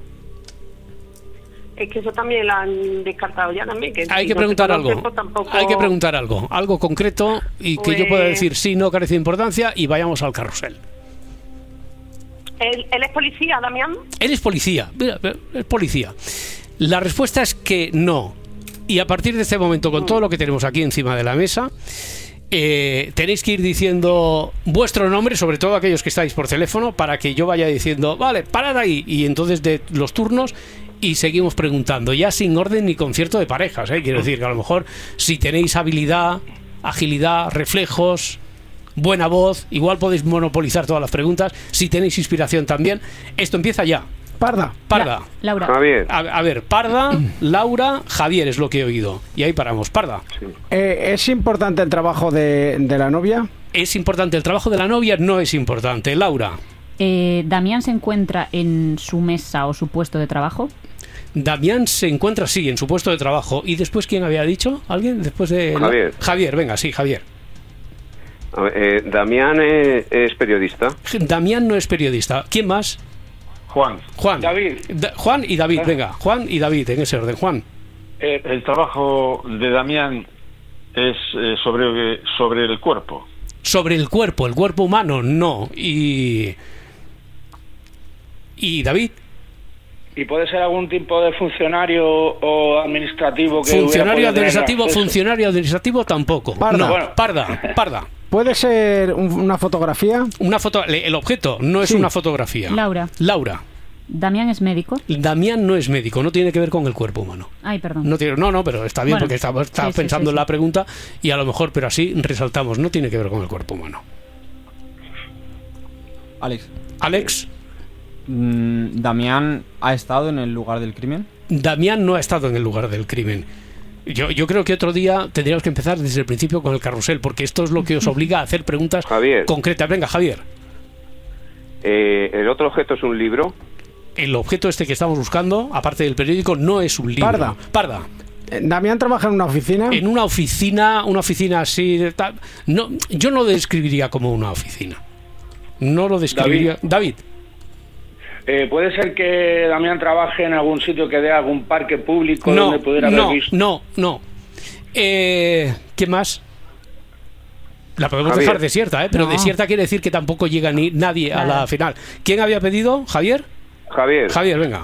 Es que eso también lo han descartado ya también. Que hay si que no preguntar conoce, algo. pues tampoco... Hay que preguntar algo. Algo concreto y que pues... yo pueda decir sí, no carece de importancia y vayamos al carrusel. ¿Él, él es policía, Damián? Él es policía. Mira, es policía. La respuesta es que no. Y a partir de este momento, con todo lo que tenemos aquí encima de la mesa, eh, tenéis que ir diciendo vuestro nombre, sobre todo aquellos que estáis por teléfono, para que yo vaya diciendo, vale, parad ahí. Y entonces de los turnos y seguimos preguntando, ya sin orden ni concierto de parejas, ¿eh? Quiero decir que a lo mejor si tenéis habilidad, agilidad, reflejos, buena voz, igual podéis monopolizar todas las preguntas. Si tenéis inspiración también, esto empieza ya. Parda. Parda. La, Laura. Javier. A, a ver, Parda, Laura, Javier es lo que he oído. Y ahí paramos. Parda. Sí. Eh, ¿Es importante el trabajo de, de la novia? ¿Es importante el trabajo de la novia? No es importante. Laura. Eh, ¿Damián se encuentra en su mesa o su puesto de trabajo? Damián se encuentra, sí, en su puesto de trabajo. ¿Y después quién había dicho? ¿Alguien? Después de... Javier. Javier, venga, sí, Javier. A ver, eh, Damián es, es periodista. Damián no es periodista. ¿Quién más? Juan. Juan. David. Da- Juan y David, venga. Juan y David, en ese orden. Juan. Eh, el trabajo de Damián es eh, sobre, sobre el cuerpo. Sobre el cuerpo, el cuerpo humano, no. Y... ¿Y David? ¿Y puede ser algún tipo de funcionario o administrativo que Funcionario hubiera podido tener administrativo, acceso? funcionario administrativo tampoco. Parda. No, Bueno. parda, parda. ¿Puede ser un- una fotografía? Una foto, el objeto no es Sí. una fotografía. Laura. Laura. ¿Damián es médico? Damián no es médico, no tiene que ver con el cuerpo humano. Ay, perdón. No, tiene, no, no, pero está bien Bueno, porque estaba, estaba sí, sí, pensando sí, en la sí. pregunta y a lo mejor, pero así resaltamos, no tiene que ver con el cuerpo humano. Alex. Alex, mm, ¿Damián ha estado en el lugar del crimen? Damián no ha estado en el lugar del crimen. Yo, yo creo que otro día tendríamos que empezar desde el principio con el carrusel, porque esto es lo que os obliga a hacer preguntas Javier. concretas. Venga, Javier. Eh, el otro objeto es un libro. El objeto este que estamos buscando, aparte del periódico, no es un libro. Parda. Parda. Eh, ¿Damián trabaja en una oficina? En una oficina, una oficina así, de tal- no, yo no lo describiría como una oficina. No lo describiría. David. Eh, ¿Puede ser que Damián trabaje en algún sitio que dé algún parque público No, donde pudiera haber no, visto? no, no. Eh, ¿Qué más? La podemos Javier. dejar desierta, ¿eh? Pero No. desierta quiere decir que tampoco llega ni nadie a la Claro. final. ¿Quién había pedido? ¿Javier? Javier. Javier, venga.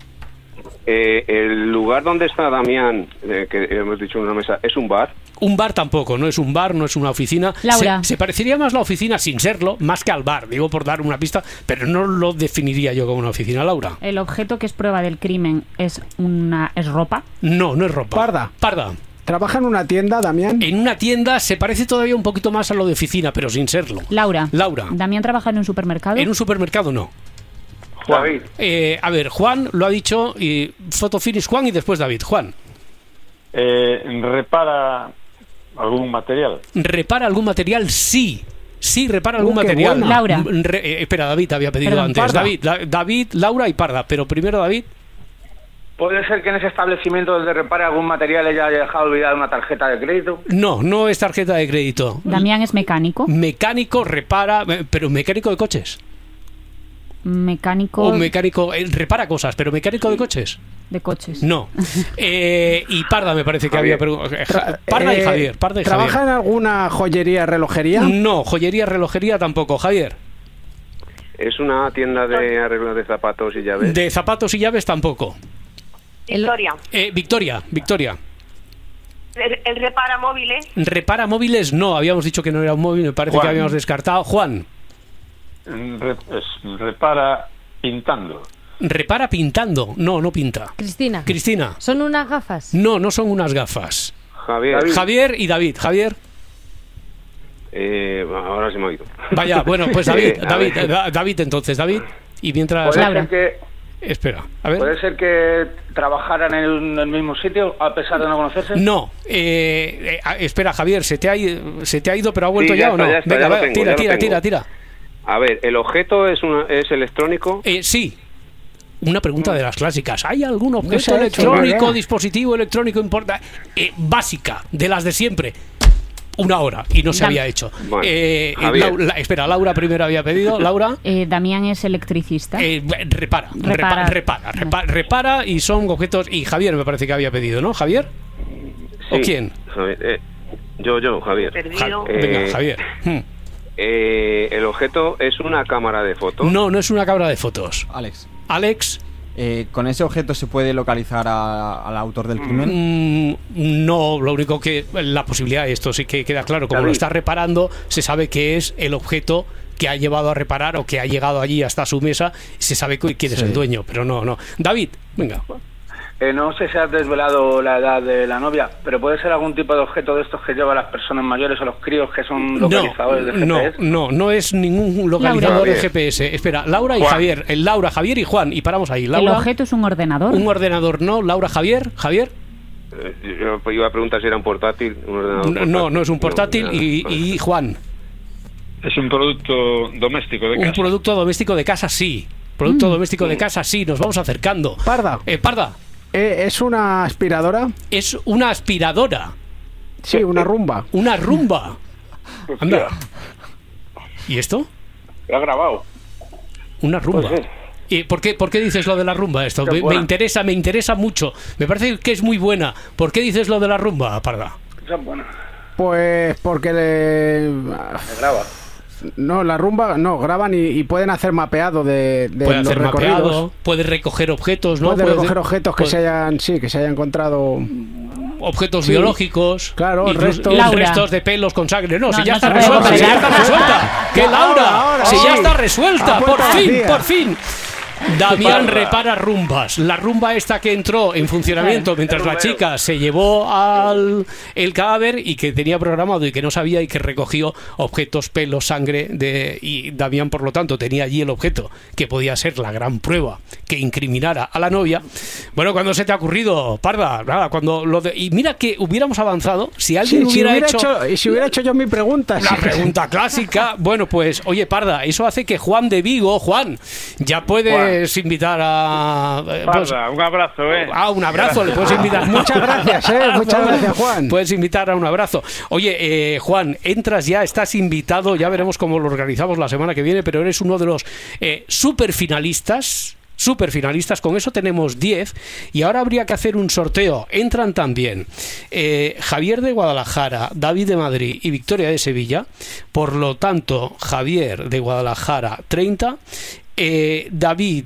Eh, el lugar donde está Damián, eh, que hemos dicho en una mesa, ¿es un bar? Un bar tampoco, no es un bar, no es una oficina. Laura. Se, se parecería más la oficina sin serlo, más que al bar, digo por dar una pista, pero no lo definiría yo como una oficina, Laura. ¿El objeto que es prueba del crimen es una es ropa? No, no es ropa. Parda. Parda. ¿Trabaja en una tienda, Damián? En una tienda se parece todavía un poquito más a lo de oficina, pero sin serlo. Laura. Laura. ¿Damián trabaja en un supermercado? En un supermercado no. David. Eh, a ver, Juan lo ha dicho, y photo finish Juan y después David. Juan, Eh, repara algún material. ¿repara algún material? Sí. Sí, repara algún Uh, qué material. bueno. Laura. Mm, re- eh, espera, David había pedido Perdón, antes. Parda. David, la- David, Laura y Parda. Pero primero David. ¿Puede ser que en ese establecimiento donde repare algún material ella haya dejado olvidada una tarjeta de crédito? No, no es tarjeta de crédito. ¿Damián es mecánico? Mecánico repara, eh, pero mecánico de coches. Mecánico O mecánico, eh, repara cosas, pero mecánico de coches. de coches. No. Eh, y Parda me parece que había preguntado. Parda y Eh, Javier. Parda y ¿Trabaja Javier. en alguna joyería, relojería? No, joyería, relojería tampoco. Javier. ¿Es una tienda de arreglo de zapatos y llaves? De zapatos y llaves tampoco. Victoria. Eh, Victoria, Victoria. Él, él repara móviles. Repara móviles, no, habíamos dicho que no era un móvil, me parece Juan. que habíamos descartado. Juan, Re- es- repara pintando. repara pintando, no, no pinta. Cristina. Cristina, ¿Son unas gafas? no, no son unas gafas. Javier. David. Javier y David. Javier. Eh, ahora se me ha ido. Vaya, bueno, pues David, Eh, David, ver. Da- David entonces, David. Y mientras... Puede ser que, Espera, a ver. puede ser que trabajaran en el, en el mismo sitio a pesar de no conocerse. No, eh, eh, ah, espera, Javier, ¿se te, ha ido, ¿se te ha ido pero ha vuelto Sí, ya, ya o está, no? ya está, Venga, ya lo va, tengo, tira, ya lo tira, tengo. tira, tira. A ver, ¿el objeto es, una, es electrónico? Eh, sí. Una pregunta de las clásicas. ¿Hay algún No objeto se ha hecho, electrónico, ¿verdad? dispositivo electrónico importante? Eh, básica, de las de siempre. Una hora y no se Dam- había hecho. Bueno, Eh, Javier. Lau- la- espera, Laura primero había pedido. Laura. Eh, Damián es electricista. Eh, repara, Repara. repara, repara, repara, repara y son objetos. Y Javier me parece que había pedido, ¿no? ¿Javier? ¿O Sí, quién? Javier, eh, yo, yo, Javier. Ja- Eh, Venga, Javier. Hmm. eh, ¿El objeto es una cámara de fotos? No, no es una cámara de fotos. Alex. Alex. Eh, ¿Con ese objeto se puede localizar a- al autor del crimen? Mm, no, lo único que la posibilidad, esto sí que queda claro, como David. lo está reparando, se sabe que es el objeto que ha llevado a reparar o que ha llegado allí hasta su mesa, se sabe cu- quién es Sí. el dueño, pero no, no. David, venga. Eh, no sé si has desvelado la edad de la novia, pero puede ser algún tipo de objeto de estos que llevan las personas mayores o los críos que son localizadores de G P S. No, no, no es ningún localizador Laura. de G P S. Espera, Laura y Juan. Javier. El Laura, Javier y Juan. Y paramos ahí. El Laura, objeto es un ordenador. un ordenador, no. Laura, Javier. Javier. Eh, Yo iba a preguntar si era un portátil. Un ordenador No, no, no es un portátil. No, y, y Juan. Es un producto doméstico de Un casa. producto doméstico de casa, sí. Producto Mm. doméstico de casa, sí. Nos vamos acercando. Parda. Eh, Parda. Eh, ¿Es una aspiradora? Es una aspiradora. Sí, una rumba. Una rumba. Anda. ¿Y esto? Lo ha grabado. Una rumba. Puede ser. ¿Y por qué, por qué dices lo de la rumba esto? Está Me, me buena. interesa, me interesa mucho. Me parece que es muy buena. ¿Por qué dices lo de la rumba, Parda? Esa es buena. Pues porque le... Se graba. No, la rumba, no, graban y, y pueden hacer mapeado de, de Puede los hacer recorridos. mapeado, puede recoger objetos, ¿no? Puede Puede- recoger objetos que puede- se hayan, sí, que se hayan encontrado. objetos Sí. biológicos, Claro, incluso- restos. y Laura. restos de pelos con sangre. No, No, si ya no está se puede resuelta, si ya comparar. está resuelta. ¡Que Ahora, Laura! ahora, Si sí. ya está resuelta, A por puerta fin, vacía. por fin. Damián Parda. repara rumbas. La rumba esta que entró en funcionamiento mientras la chica se llevó al el cadáver y que tenía programado y que no sabía y que recogió objetos, pelos, sangre de y Damián por lo tanto tenía allí el objeto que podía ser la gran prueba que incriminara a la novia. Bueno, ¿cuándo se te ha ocurrido, Parda? Nada, cuando lo de, y mira que hubiéramos avanzado si alguien Sí, si hubiera, hubiera hecho, hecho- y si hubiera hecho yo mi pregunta. la sí. pregunta clásica. Bueno, pues, oye, Parda, eso hace que Juan de Vigo, Juan, ya puedes invitar a... eh, pues- Parda, un abrazo, ¿eh? Ah, un abrazo, le puedes Gracias. invitar. Muchas gracias, eh, muchas gracias, Juan. Puedes invitar a un abrazo. Oye, eh, Juan, entras ya, estás invitado, ya veremos cómo lo organizamos la semana que viene, pero eres uno de los eh, super finalistas. Super finalistas, con eso tenemos diez y ahora habría que hacer un sorteo. Entran también eh, Javier de Guadalajara, David de Madrid y Victoria de Sevilla. Por lo tanto, Javier de Guadalajara treinta, eh, David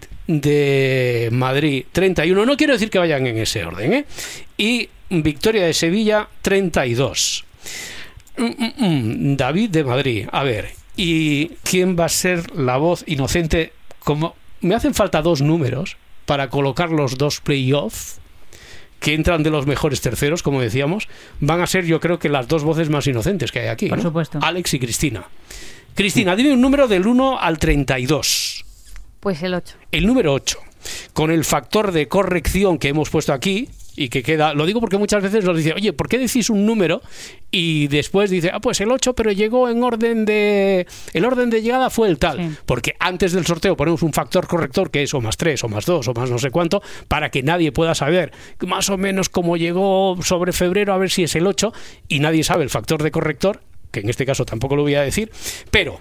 de Madrid treinta y uno. No quiero decir que vayan en ese orden, ¿eh? Y Victoria de Sevilla treinta y dos. Mm, mm, mm, David de Madrid. A ver, ¿y quién va a ser la voz inocente? Como me hacen falta dos números para colocar los dos playoffs que entran de los mejores terceros, como decíamos, van a ser yo creo que las dos voces más inocentes que hay aquí. Por ¿no? supuesto. Alex y Cristina. Cristina, dime un número del uno al treinta y dos. Pues el ocho. El número ocho. Con el factor de corrección que hemos puesto aquí y que queda, lo digo porque muchas veces nos dice, oye, ¿por qué decís un número? Y después dice, ah, pues el ocho, pero llegó en orden de... El orden de llegada fue el tal. Sí. Porque antes del sorteo ponemos un factor corrector que es o más tres, o más dos, o más no sé cuánto, para que nadie pueda saber más o menos cómo llegó sobre febrero, a ver si es el ocho, y nadie sabe el factor de corrector, que en este caso tampoco lo voy a decir, pero...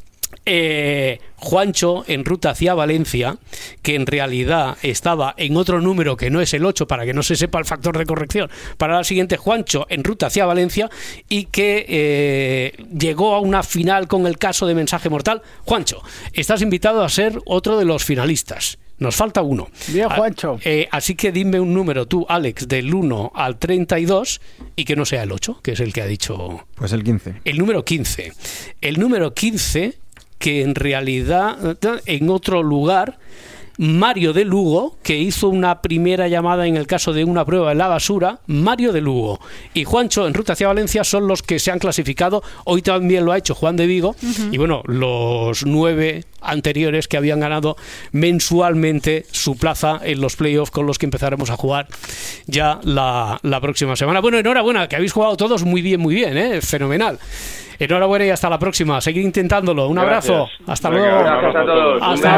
Eh, Juancho en ruta hacia Valencia, que en realidad estaba en otro número que no es el ocho, para que no se sepa el factor de corrección para la siguiente, Juancho en ruta hacia Valencia, y que eh, llegó a una final con el caso de Mensaje Mortal. Juancho, estás invitado a ser otro de los finalistas. Nos falta uno. Bien, Juancho. Ah, eh, así que dime un número tú, Alex, del uno al treinta y dos, y que no sea el ocho, que es el que ha dicho... Pues el quince. El número quince. El número quince, que en realidad, en otro lugar, Mario de Lugo, que que hizo una primera llamada en el caso de una prueba en la basura, Mario de Lugo y Juancho en ruta hacia Valencia son los que se han clasificado. Hoy también lo ha hecho Juan de Vigo. Uh-huh. Y bueno, los nueve anteriores que habían ganado mensualmente su plaza en los playoffs con los que empezaremos a jugar ya la, la próxima semana. Bueno, enhorabuena, que habéis jugado todos muy bien, muy bien, ¿eh? Fenomenal. Enhorabuena y hasta la próxima. Seguir intentándolo. Un gracias. Abrazo. Hasta Venga, luego. Gracias a todos. Hasta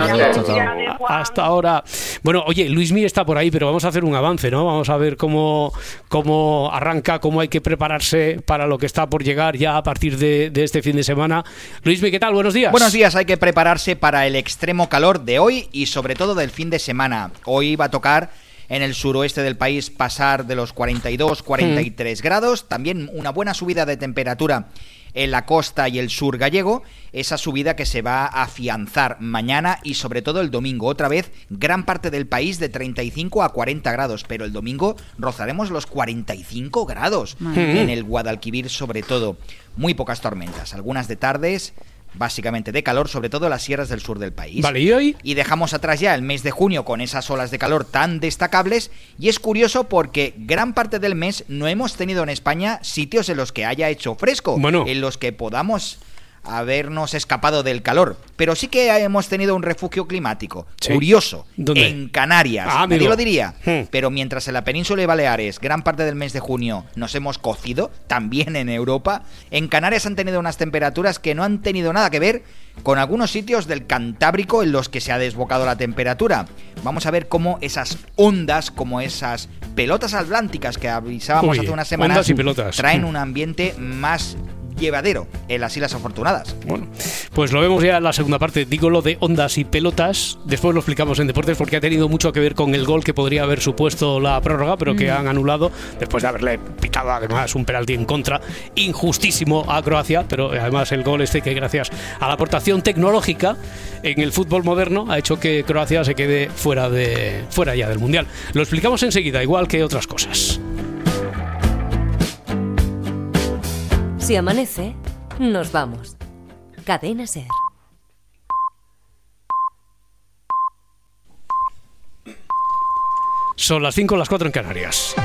ahora. Hasta ahora. Bueno, oye, Luismi está por ahí, pero vamos a hacer un avance, ¿no? Vamos a ver cómo, cómo arranca, cómo hay que prepararse para lo que está por llegar ya a partir de, de este fin de semana. Luismi, ¿qué tal? Buenos días. Buenos días. Hay que prepararse para el extremo calor de hoy y sobre todo del fin de semana. Hoy va a tocar en el suroeste del país pasar de los cuarenta y dos, cuarenta y tres mm. grados. También una buena subida de temperatura en la costa y el sur gallego, esa subida que se va a afianzar mañana y sobre todo el domingo. Otra vez, gran parte del país de treinta y cinco a cuarenta grados, pero el domingo rozaremos los cuarenta y cinco grados mm. en el Guadalquivir sobre todo. Muy pocas tormentas, algunas de tardes, básicamente de calor, sobre todo en las sierras del sur del país. Vale, ¿y hoy? Y dejamos atrás ya el mes de junio con esas olas de calor tan destacables, y es curioso porque gran parte del mes no hemos tenido en España sitios en los que haya hecho fresco, bueno. en los que podamos habernos escapado del calor, pero sí que hemos tenido un refugio climático sí. curioso. ¿Dónde? En Canarias. Ah, nadie lo diría, hmm. pero mientras en la península de Baleares gran parte del mes de junio nos hemos cocido, también en Europa, en Canarias han tenido unas temperaturas que no han tenido nada que ver con algunos sitios del Cantábrico en los que se ha desbocado la temperatura. Vamos a ver cómo esas ondas, como esas pelotas atlánticas que avisábamos Uy, hace unas semanas, y pelotas. traen un ambiente más llevadero en las Islas Afortunadas. Bueno, pues lo vemos ya en la segunda parte. Digo lo de ondas y pelotas, después lo explicamos en deportes porque ha tenido mucho que ver con el gol que podría haber supuesto la prórroga, pero que mm. han anulado después de haberle pitado además un penalti en contra injustísimo a Croacia, pero además el gol este que gracias a la aportación tecnológica en el fútbol moderno ha hecho que Croacia se quede fuera de fuera ya del Mundial. Lo explicamos enseguida, igual que otras cosas. Si amanece, nos vamos. Cadena SER. Son las cinco, las cuatro en Canarias.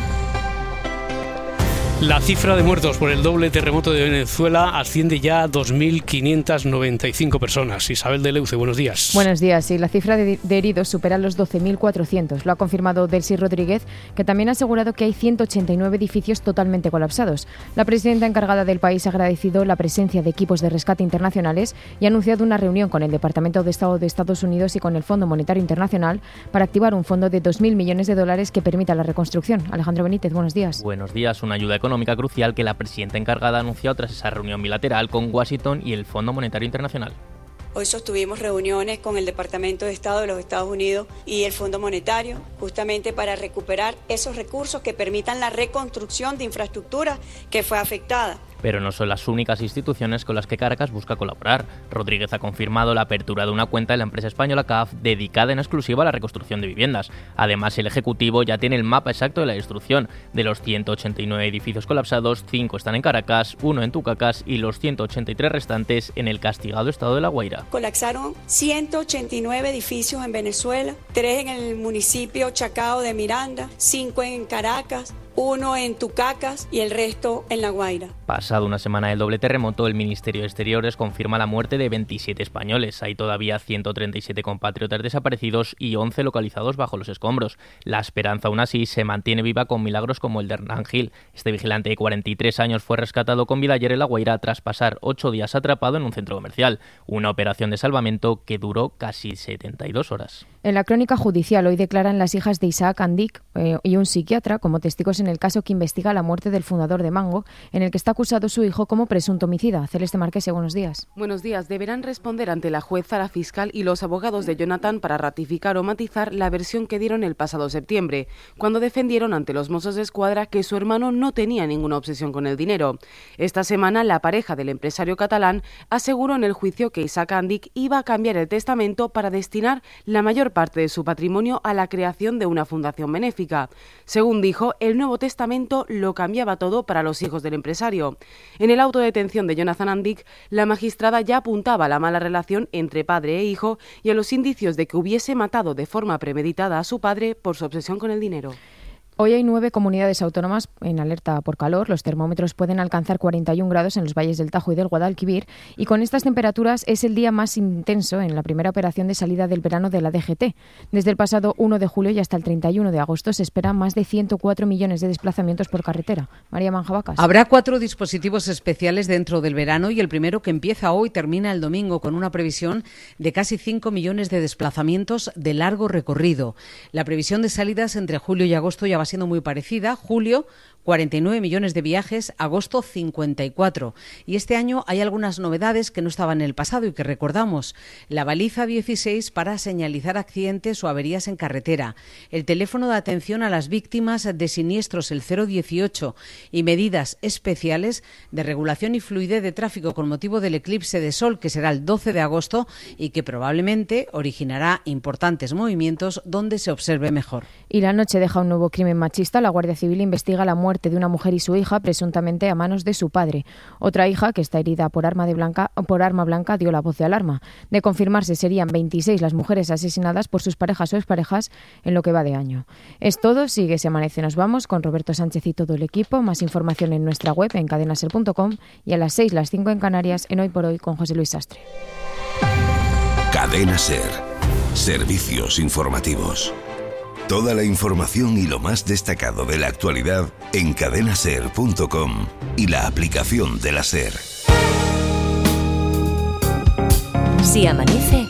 La cifra de muertos por el doble terremoto de Venezuela asciende ya a dos mil quinientas noventa y cinco personas. Isabel de Leuce, buenos días. Buenos días. Sí, la cifra de, de heridos supera los doce mil cuatrocientos. Lo ha confirmado Delcy Rodríguez, que también ha asegurado que hay ciento ochenta y nueve edificios totalmente colapsados. La presidenta encargada del país ha agradecido la presencia de equipos de rescate internacionales y ha anunciado una reunión con el Departamento de Estado de Estados Unidos y con el Fondo Monetario Internacional para activar un fondo de dos mil millones de dólares que permita la reconstrucción. Alejandro Benítez, buenos días. Buenos días. Una ayuda económica crucial que la presidenta encargada ha anunciado tras esa reunión bilateral con Washington y el Fondo Monetario Internacional. Hoy sostuvimos reuniones con el Departamento de Estado de los Estados Unidos y el Fondo Monetario, justamente para recuperar esos recursos que permitan la reconstrucción de infraestructura que fue afectada. Pero no son las únicas instituciones con las que Caracas busca colaborar. Rodríguez ha confirmado la apertura de una cuenta de la empresa española C A F dedicada en exclusiva a la reconstrucción de viviendas. Además, el Ejecutivo ya tiene el mapa exacto de la destrucción. De los ciento ochenta y nueve edificios colapsados, cinco están en Caracas, uno en Tucacas y los ciento ochenta y tres restantes en el castigado estado de La Guaira. Colapsaron ciento ochenta y nueve edificios en Venezuela, tres en el municipio Chacao de Miranda, cinco en Caracas, uno en Tucacas y el resto en La Guaira. Pasado una semana del doble terremoto, el Ministerio de Exteriores confirma la muerte de veintisiete españoles. Hay todavía ciento treinta y siete compatriotas desaparecidos y once localizados bajo los escombros. La esperanza, aún así, se mantiene viva con milagros como el de Hernán Gil. Este vigilante de cuarenta y tres años fue rescatado con vida ayer en La Guaira tras pasar ocho días atrapado en un centro comercial. Una operación de salvamento que duró casi setenta y dos horas. En la crónica judicial hoy declaran las hijas de Isaac Andic eh, y un psiquiatra como testigos en el caso que investiga la muerte del fundador de Mango, en el que está acusado su hijo como presunto homicida. Celeste Marquese, buenos días. Buenos días. Deberán responder ante la jueza, la fiscal y los abogados de Jonathan para ratificar o matizar la versión que dieron el pasado septiembre, cuando defendieron ante los Mossos de Escuadra que su hermano no tenía ninguna obsesión con el dinero. Esta semana, la pareja del empresario catalán aseguró en el juicio que Isaac Andic iba a cambiar el testamento para destinar la mayor parte de su patrimonio a la creación de una fundación benéfica. Según dijo, el nuevo nuevo testamento lo cambiaba todo para los hijos del empresario. En el auto de detención de Jonathan Andick, la magistrada ya apuntaba a la mala relación entre padre e hijo y a los indicios de que hubiese matado de forma premeditada a su padre por su obsesión con el dinero. Hoy hay nueve comunidades autónomas en alerta por calor. Los termómetros pueden alcanzar cuarenta y un grados en los valles del Tajo y del Guadalquivir, y con estas temperaturas es el día más intenso en la primera operación de salida del verano de la D G T. Desde el pasado uno de julio y hasta el treinta y uno de agosto se esperan más de ciento cuatro millones de desplazamientos por carretera. María Manjabacas. Habrá cuatro dispositivos especiales dentro del verano, y el primero, que empieza hoy, termina el domingo, con una previsión de casi cinco millones de desplazamientos de largo recorrido. La previsión de salidas entre julio y agosto ya va siendo muy parecida. Julio, cuarenta y nueve millones de viajes, agosto cincuenta y cuatro. Y este año hay algunas novedades que no estaban en el pasado y que recordamos. La baliza dieciséis para señalizar accidentes o averías en carretera, el teléfono de atención a las víctimas de siniestros, el cero dieciocho, y medidas especiales de regulación y fluidez de tráfico con motivo del eclipse de sol, que será el doce de agosto y que probablemente originará importantes movimientos donde se observe mejor. Y la noche deja un nuevo crimen machista. La Guardia Civil investiga la muerte de una mujer y su hija, presuntamente a manos de su padre. Otra hija, que está herida por arma, de blanca, por arma blanca, dio la voz de alarma. De confirmarse, serían veintiséis las mujeres asesinadas por sus parejas o exparejas en lo que va de año. Es todo. Sigue Se Amanece. Nos vamos con Roberto Sánchez y todo el equipo. Más información en nuestra web, en cadena ser punto com, y a las seis, las cinco en Canarias, en Hoy por Hoy, con José Luis Sastre. Cadena Ser. Servicios informativos. Toda la información y lo más destacado de la actualidad en cadena ser punto com y la aplicación de la SER. Si amanece,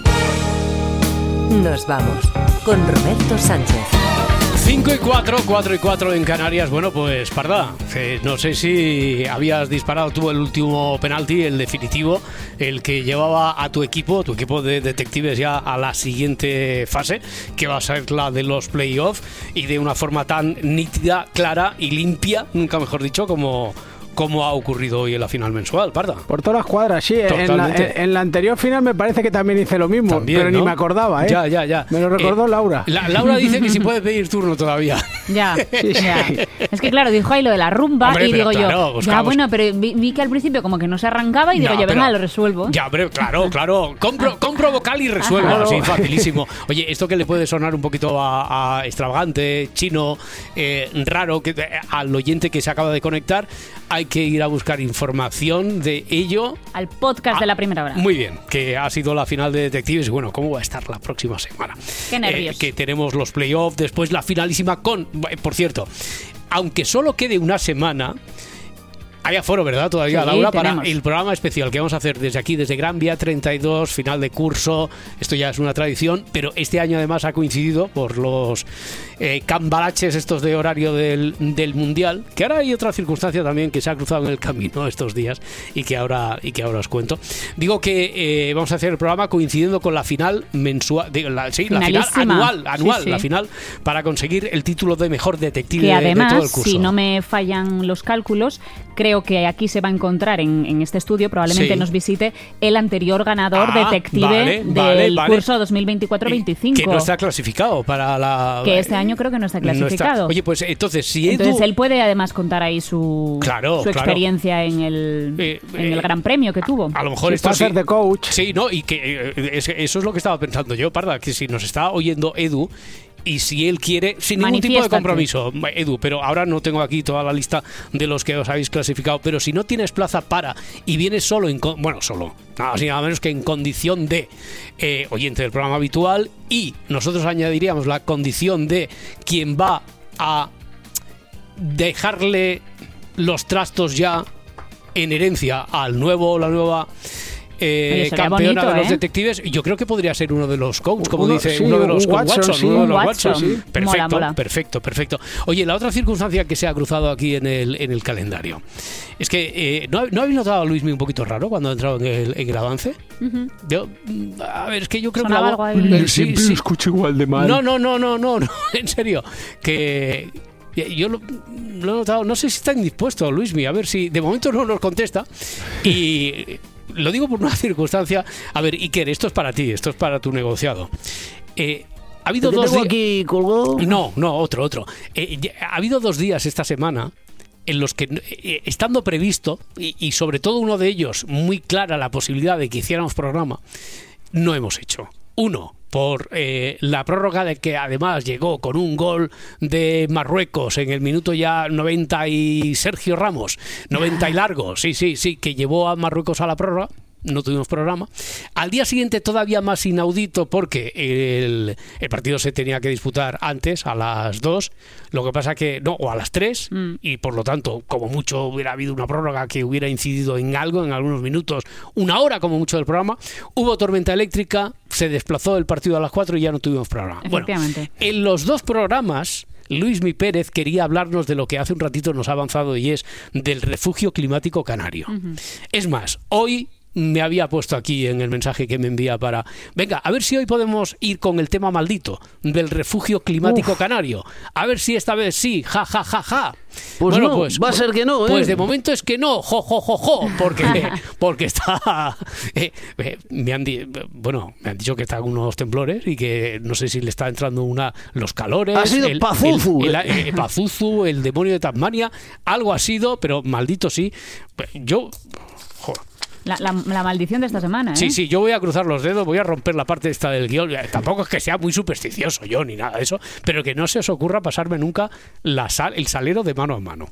nos vamos con Roberto Sánchez. cinco y cuatro, cuatro y cuatro en Canarias. Bueno, pues Parda, eh, no sé si habías disparado tú el último penalti, el definitivo, el que llevaba a tu equipo, tu equipo de detectives, ya a la siguiente fase, que va a ser la de los playoffs, y de una forma tan nítida, clara y limpia, nunca mejor dicho, como... como ha ocurrido hoy en la final mensual, Parda. Por todas las cuadras, sí. En la, en, en la anterior final me parece que también hice lo mismo, también, pero ¿no? Ni me acordaba, ¿eh? Ya, ya, ya. Me lo recordó eh, Laura. La, Laura dice que si puede pedir turno todavía. Ya, sí, ya. Sí. Es que claro, dijo ahí lo de la rumba. Hombre, y digo claro, yo, buscamos. Ya bueno, pero vi, vi que al principio como que no se arrancaba y digo no, yo, venga, lo resuelvo. Ya, pero claro, claro. Compro, compro vocal y resuelvo. Claro. Sí, facilísimo. Oye, esto que le puede sonar un poquito a, a extravagante, chino, eh, raro, que al oyente que se acaba de conectar, hay que ir a buscar información de ello al podcast ah, de la primera hora. Muy bien, que ha sido la final de detectives. Y bueno, ¿cómo va a estar la próxima semana? Qué nervios. Eh, que tenemos los playoffs, después la finalísima con... Por cierto, aunque solo quede una semana... Hay aforo, ¿verdad? Todavía, sí, Laura, tenemos. Para el programa especial que vamos a hacer desde aquí, desde Gran Vía treinta y dos, final de curso. Esto ya es una tradición, pero este año además ha coincidido por los eh, cambalaches estos de horario del, del Mundial, que ahora hay otra circunstancia también que se ha cruzado en el camino estos días y que ahora, y que ahora os cuento. Digo que eh, vamos a hacer el programa coincidiendo con la final mensual, digo, la, sí, la final anual, anual sí, sí. la final, para conseguir el título de mejor detective que además, de todo el curso. Si no me fallan los cálculos, creo que aquí se va a encontrar en, en este estudio, probablemente sí. nos visite el anterior ganador ah, detective vale, del vale, vale. curso dos mil veinticuatro veinticinco. Que no está clasificado para la... Que este año creo que no está clasificado. No está. Oye, pues entonces si Edu... Entonces él puede además contar ahí su, claro, su claro. experiencia en el, eh, eh, en el gran premio que tuvo. A, a lo mejor sí, esto sí. ser de coach. Sí, no, y que eh, es, eso es lo que estaba pensando yo, Parda, que si nos está oyendo Edu... Y si él quiere, sin ningún tipo de compromiso, Edu, pero ahora no tengo aquí toda la lista de los que os habéis clasificado, pero si no tienes plaza para y vienes solo, en, bueno, solo, nada, nada menos que en condición de eh, oyente del programa habitual, y nosotros añadiríamos la condición de quien va a dejarle los trastos ya en herencia al nuevo, la nueva... Eh, Oye, campeona bonito, de los ¿eh? detectives, y yo creo que podría ser uno de los coaches, como uno, dice sí, uno de los un Watson, Watson, sí, uno de los Watson, Watson. sí. Perfecto, mola, mola. perfecto, perfecto. Oye, la otra circunstancia que se ha cruzado aquí en el en el calendario es que eh, ¿no, ¿no habéis notado a Luismi un poquito raro cuando ha entrado en el, en el avance? Uh-huh. Yo, a ver, es que yo creo Sonaba que algo ahí. Yo siempre sí, lo escucho igual de mal. No, no, no, no, no, no, en serio, que yo lo, lo he notado, no sé si está indispuesto Luismi, a ver si de momento no nos contesta y lo digo por una circunstancia. A ver, Iker, esto es para ti, esto es para tu negociado. Eh, ha habido ¿Te dos tengo di- aquí colgado? No, no, otro, otro. Eh, ya- ha habido dos días esta semana en los que, eh, estando previsto, y, y sobre todo uno de ellos, muy clara la posibilidad de que hiciéramos programa, no hemos hecho. Uno, por eh, la prórroga de que además llegó con un gol de Marruecos en el minuto ya noventa y Sergio Ramos, noventa y largo, sí, sí, sí, que llevó a Marruecos a la prórroga. No tuvimos programa. Al día siguiente todavía más inaudito porque el, el partido se tenía que disputar antes, a las dos, lo que pasa que, no, o a las tres, mm. y por lo tanto, como mucho hubiera habido una prórroga que hubiera incidido en algo, en algunos minutos, una hora como mucho del programa, hubo tormenta eléctrica, se desplazó el partido a las cuatro y ya no tuvimos programa. Bueno, en los dos programas, Luismi Pérez quería hablarnos de lo que hace un ratito nos ha avanzado y es del refugio climático canario. Uh-huh. Es más, hoy me había puesto aquí en el mensaje que me envía para... Venga, a ver si hoy podemos ir con el tema maldito del refugio climático Uf. canario. A ver si esta vez sí, ja, ja, ja, ja. Pues bueno, no, pues, va a ser que no, ¿eh? Pues de momento es que no, jo, jo, jo, jo, porque, porque está... Eh, eh, me han di, bueno, me han dicho que está con unos temblores y que no sé si le está entrando una los calores... Ha sido el Pazuzu. El, el, el, el Pazuzu, el demonio de Tasmania, algo ha sido, pero maldito sí. Yo... Joder. La, la, la maldición de esta semana, ¿eh? Sí, sí, yo voy a cruzar los dedos, voy a romper la parte esta del guión. Tampoco es que sea muy supersticioso yo ni nada de eso, pero que no se os ocurra pasarme nunca la sal, el salero de mano a mano.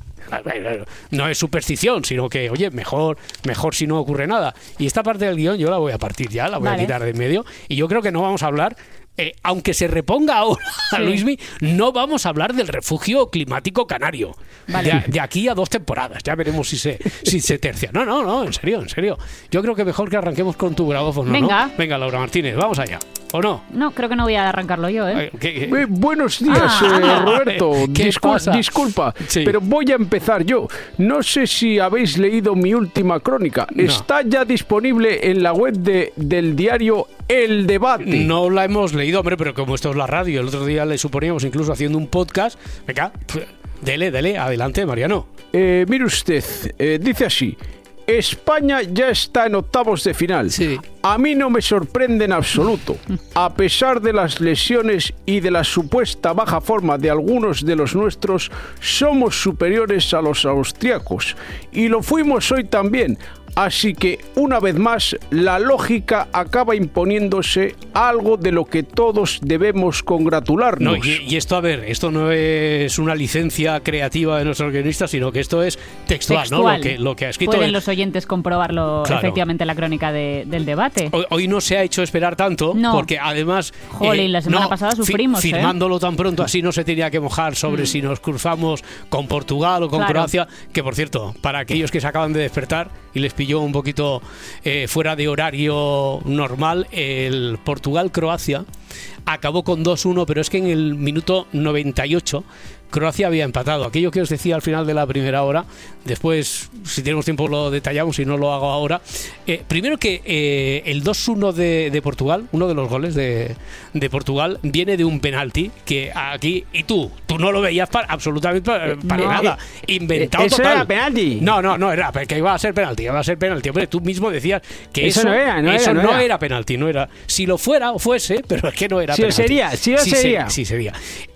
No es superstición, sino que, oye, mejor, mejor si no ocurre nada. Y esta parte del guión yo la voy a partir ya, la voy vale. a quitar de en medio. Y yo creo que no vamos a hablar... Eh, aunque se reponga ahora a sí. Luismi, no vamos a hablar del refugio climático canario. Vale. De, de aquí a dos temporadas. Ya veremos si se, si se tercia. No, no, no, en serio, en serio. Yo creo que mejor que arranquemos con tu grabófono, Venga. ¿no? Venga, Laura Martínez, vamos allá. ¿O no? No, creo que no voy a arrancarlo yo, ¿eh? ¿Qué, qué? Eh, buenos días, ah, eh, Roberto. Discul disculpa, sí. pero voy a empezar yo. No sé si habéis leído mi última crónica. No. Está ya disponible en la web de, del diario El Debate. No la hemos leído, hombre, pero como esto es la radio, el otro día le suponíamos incluso haciendo un podcast. Venga, dele, dele, adelante, Mariano. Eh, mire usted, eh, dice así... España ya está en octavos de final. Sí. A mí no me sorprende en absoluto. A pesar de las lesiones y de la supuesta baja forma de algunos de los nuestros, somos superiores a los austriacos. Y lo fuimos hoy también. Así que, una vez más, la lógica acaba imponiéndose algo de lo que todos debemos congratularnos. No, y, y esto, a ver, esto no es una licencia creativa de nuestros guionistas, sino que esto es textual, textual. ¿no? Lo que, lo que ha escrito. Pueden el... los oyentes comprobarlo claro. efectivamente en la crónica de, del debate. Hoy, hoy no se ha hecho esperar tanto, no. porque además... Jolín, eh, la semana no, pasada sufrimos, fi Firmándolo ¿eh? tan pronto así no se tenía que mojar sobre mm. si nos cruzamos con Portugal o con claro. Croacia, que por cierto, para aquellos que se acaban de despertar y les pilló un poquito eh, fuera de horario normal, el Portugal-Croacia acabó con dos uno, pero es que en el minuto noventa y ocho Croacia había empatado. Aquello que os decía al final de la primera hora, después, si tenemos tiempo, lo detallamos, si no lo hago ahora. Eh, primero que eh, el dos uno de, de Portugal, uno de los goles de, de Portugal, viene de un penalti que aquí, y tú, tú no lo veías para, absolutamente para, para no, nada. Inventado ¿Eso total. era penalti? No, no, no era, que iba a ser penalti, iba a ser penalti. Hombre, tú mismo decías que eso, eso no era, no eso era, no no era. era penalti, no era. Si lo fuera o fuese, pero es que no era sí penalti. Sería, sí, sí sería, sí sería.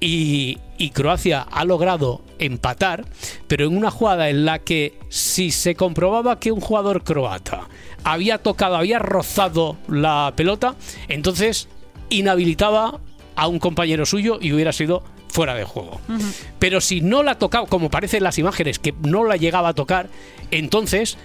Y Y Croacia ha logrado empatar, pero en una jugada en la que si se comprobaba que un jugador croata había tocado, había rozado la pelota, entonces inhabilitaba a un compañero suyo y hubiera sido fuera de juego. Uh-huh. Pero si no la tocaba, como parece en las imágenes, que no la llegaba a tocar, entonces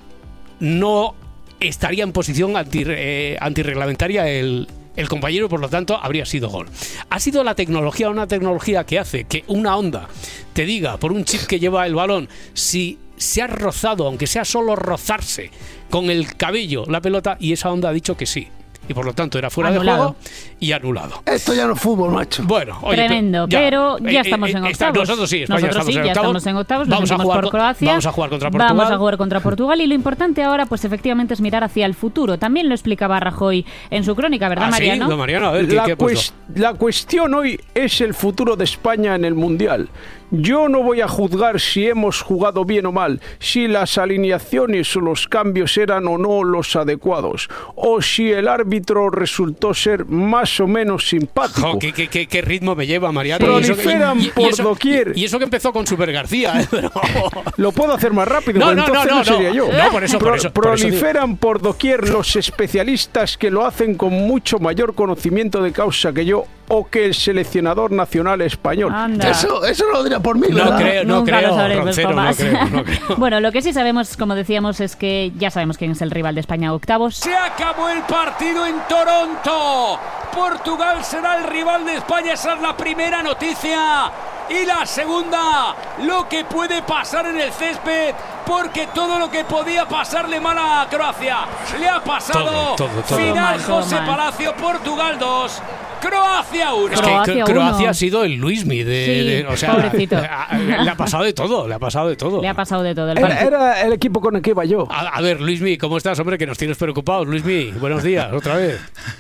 no estaría en posición anti, eh, antirreglamentaria el el compañero, por lo tanto, habría sido gol. Ha sido la tecnología, una tecnología que hace que una onda te diga, por un chip que lleva el balón, si se ha rozado, aunque sea solo rozarse con el cabello la pelota, y esa onda ha dicho que sí. Y por lo tanto era fuera anulado. de juego y anulado. Esto ya no es fútbol, macho. Bueno, oye, tremendo, ya, pero ya estamos en octavos. Nosotros sí, España nosotros estamos sí, en ya octavos. estamos en octavos. Vamos a jugar por Croacia. Vamos a jugar contra Portugal. Vamos a jugar contra Portugal y lo importante ahora, pues efectivamente, es mirar hacia el futuro. También lo explicaba Rajoy en su crónica, ¿verdad, ¿Ah, Mariano? Sí? No, Mariano, a ver, ¿qué, la, qué cuest la cuestión hoy es el futuro de España en el Mundial. Yo no voy a juzgar si hemos jugado bien o mal, si las alineaciones o los cambios eran o no los adecuados, o si el árbitro árbitro resultó ser más o menos simpático. Jo, ¿qué, qué, qué, qué ritmo me lleva, Mariano? Proliferan y, y, y, por y eso, doquier. Y, y eso que empezó con Super García, ¿eh? Pero... Lo puedo hacer más rápido, no, pero no, entonces no, no, no sería no. yo. No, por eso, por eso, por eso Proliferan digo. por doquier los especialistas que lo hacen con mucho mayor conocimiento de causa que yo o que el seleccionador nacional español. Anda. Eso, eso no lo diría por mí, No ¿verdad? creo, no Nunca creo, lo sabremos, Roncero, no Tomás. creo, no creo. Bueno, lo que sí sabemos, como decíamos, es que ya sabemos quién es el rival de España a octavos. Se acabó el partido en Toronto. Portugal será el rival de España, esa es la primera noticia. Y la segunda, lo que puede pasar en el césped, porque todo lo que podía pasarle mal a Croacia le ha pasado. Todo, todo, todo. Final Todo mal, José todo mal. Palacio, Portugal dos, Croacia uno. Es que Croacia Croacia uno. ha sido el Luismi de, Sí, de- o sea, pobrecito. a- a- le ha pasado de todo, le ha pasado de todo. Le ha pasado de todo. El Era, partido. era el equipo con el que iba yo. A, a ver, Luismi, ¿cómo estás, hombre? Que nos tienes preocupados, Luismi. Buenos días, otra vez.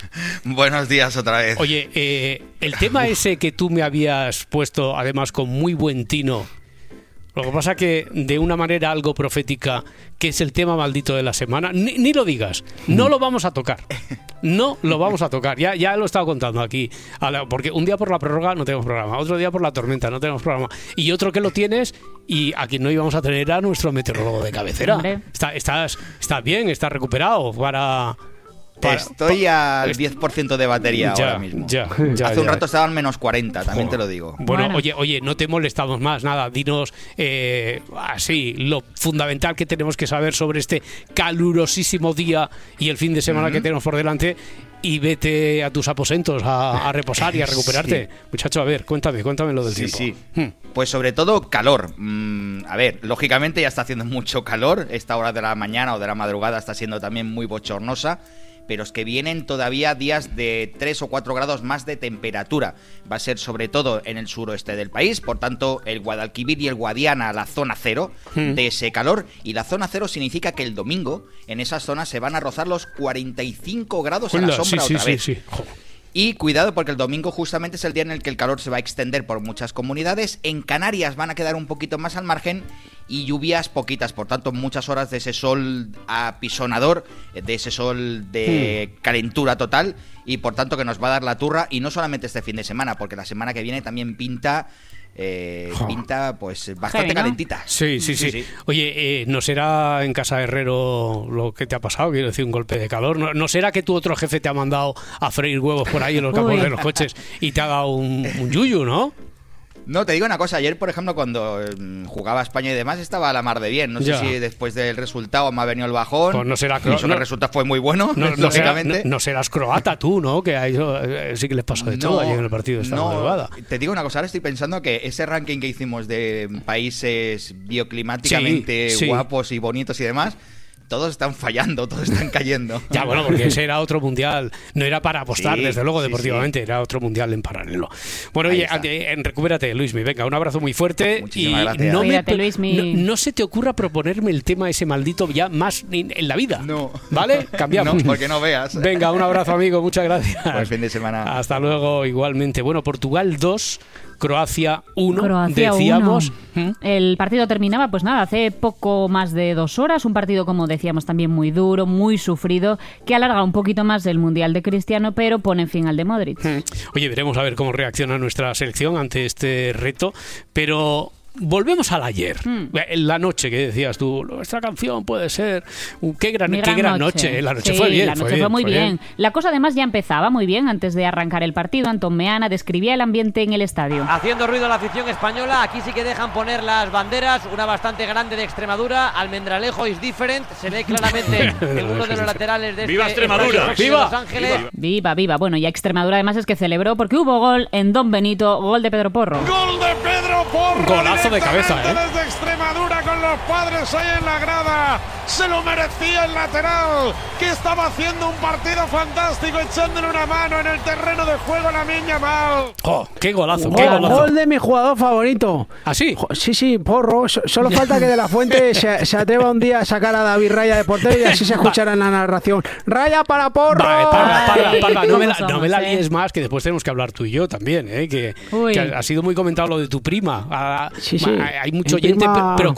Buenos días otra vez. Oye, eh, el tema ese que tú me habías puesto, además con muy buen tino, lo que pasa que de una manera algo profética, que es el tema maldito de la semana, ni, ni lo digas, no lo vamos a tocar. No lo vamos a tocar, ya, ya lo he estado contando aquí. A la- porque un día por la prórroga no tenemos programa, otro día por la tormenta no tenemos programa, y otro que lo tienes y aquí no íbamos a tener a nuestro meteorólogo de cabecera. Hombre. Está, estás, estás bien, estás recuperado para... para- Estoy al diez por ciento de batería Ya, ahora mismo. ya, ya, Hace un ya. rato estaban menos cuarenta, también te lo digo. Bueno, Bueno. oye, oye, no te molestamos más, nada, dinos eh, así lo fundamental que tenemos que saber sobre este calurosísimo día y el fin de semana que tenemos por delante y vete a tus aposentos a, a reposar y a recuperarte. Sí. Muchacho, a ver, cuéntame, cuéntame lo del Sí, tiempo. sí. Hmm. Pues sobre todo calor. Mm, a ver, lógicamente ya está haciendo mucho calor. Esta hora de la mañana o de la madrugada está siendo también muy bochornosa. Pero es que vienen todavía días de tres o cuatro grados más de temperatura. Va a ser sobre todo en el suroeste del país, por tanto el Guadalquivir y el Guadiana la zona cero Hmm. de ese calor. Y la zona cero significa que el domingo en esas zonas se van a rozar los cuarenta y cinco grados a la Hola, sombra sí, sí, otra sí, vez. sí. Jo. Y cuidado porque el domingo justamente es el día en el que el calor se va a extender por muchas comunidades. En Canarias van a quedar un poquito más al margen y lluvias poquitas, por tanto muchas horas de ese sol apisonador, de ese sol de calentura total y por tanto que nos va a dar la turra y no solamente este fin de semana, porque la semana que viene también pinta... Eh, Jo. pinta pues bastante Heavy, ¿no? calentita. Sí, sí, sí, Oye, eh, ¿no será en Casa Herrero lo que te ha pasado? Quiero decir, un golpe de calor. ¿No, no será que tu otro jefe te ha mandado a freír huevos por ahí en los campos Uy. de los coches y te ha dado un, un yuyu, ¿no? No, te digo una cosa, ayer por ejemplo cuando mm, jugaba España y demás estaba a la mar de bien, no Ya. sé si después del resultado me ha venido el bajón, Pues no será y eso que no- el resultado fue muy bueno, No, no, será- lógicamente. no- no serás croata tú, ¿no? Que a eso, eh, sí que les pasó de todo ayer en el partido de esta no, madrugada. te digo una cosa, ahora estoy pensando que ese ranking que hicimos de países bioclimáticamente Sí, sí. guapos y bonitos y demás, todos están fallando, todos están cayendo. Ya, bueno, porque ese era otro mundial. No era para apostar, Sí, desde luego, sí, deportivamente. Era otro mundial en paralelo. Bueno, Ahí oye, está. ante- en, recupérate, Luismi. Venga, un abrazo muy fuerte. Muchísimas y gracias. No, me, Cuídate, pro- Luismi. no, no se te ocurra proponerme el tema ese maldito ya más en, en la vida. No. ¿Vale? Cambiamos. No, porque no veas. Venga, un abrazo, amigo. Muchas gracias. Buen fin de semana. Hasta luego, igualmente. Bueno, Portugal dos, Croacia uno. Croacia Decíamos. uno. El partido terminaba, pues nada, hace poco más de dos horas. Un partido, como decíamos, también muy duro, muy sufrido, que alarga un poquito más el Mundial de Cristiano, pero pone fin al de Modric. Oye, veremos a ver cómo reacciona nuestra selección ante este reto, pero volvemos al ayer, Hmm. en la noche que decías tú, nuestra canción puede ser, uh, qué gran, Mi qué gran gran noche. La noche Sí, fue bien, la noche fue, muy fue bien. La cosa además ya empezaba muy bien antes de arrancar el partido. Antón Meana describía el ambiente en el estadio. Haciendo ruido la afición española, aquí sí que dejan poner las banderas, una bastante grande de Extremadura, Almendralejo is different, se ve claramente en uno de los laterales de ¡Viva este Extremadura! estadio de ¡Viva! Los Ángeles. Viva, viva. Bueno, ya Extremadura además es que celebró porque hubo gol en Don Benito, gol de Pedro Porro. Gol de Pedro Porro. Golazo de cabeza, ¿eh? Desde Extremadura con los padres ahí en la grada. Se lo merecía el lateral, que estaba haciendo un partido fantástico, echándole una mano en el terreno de juego a la Miña Mal. ¡Oh, qué golazo, qué Gol, golazo! gol de mi jugador favorito. ¿Ah, sí? Jo, Sí, sí, Porro. So- Solo falta que de la Fuente se, se atreva un día a sacar a David Raya de portero y así se escuchará en la narración. ¡Raya para Porro! Vale, Parga, Parga, Ay, Parga, no me la, ¿cómo no me la somos, eh? líes más, que después tenemos que hablar tú y yo también, ¿eh? que, Uy. que ha ha sido muy comentado lo de tu prima. Ah, Sí, sí. Hay mucho Mi oyente prima- pre- preocupadísimo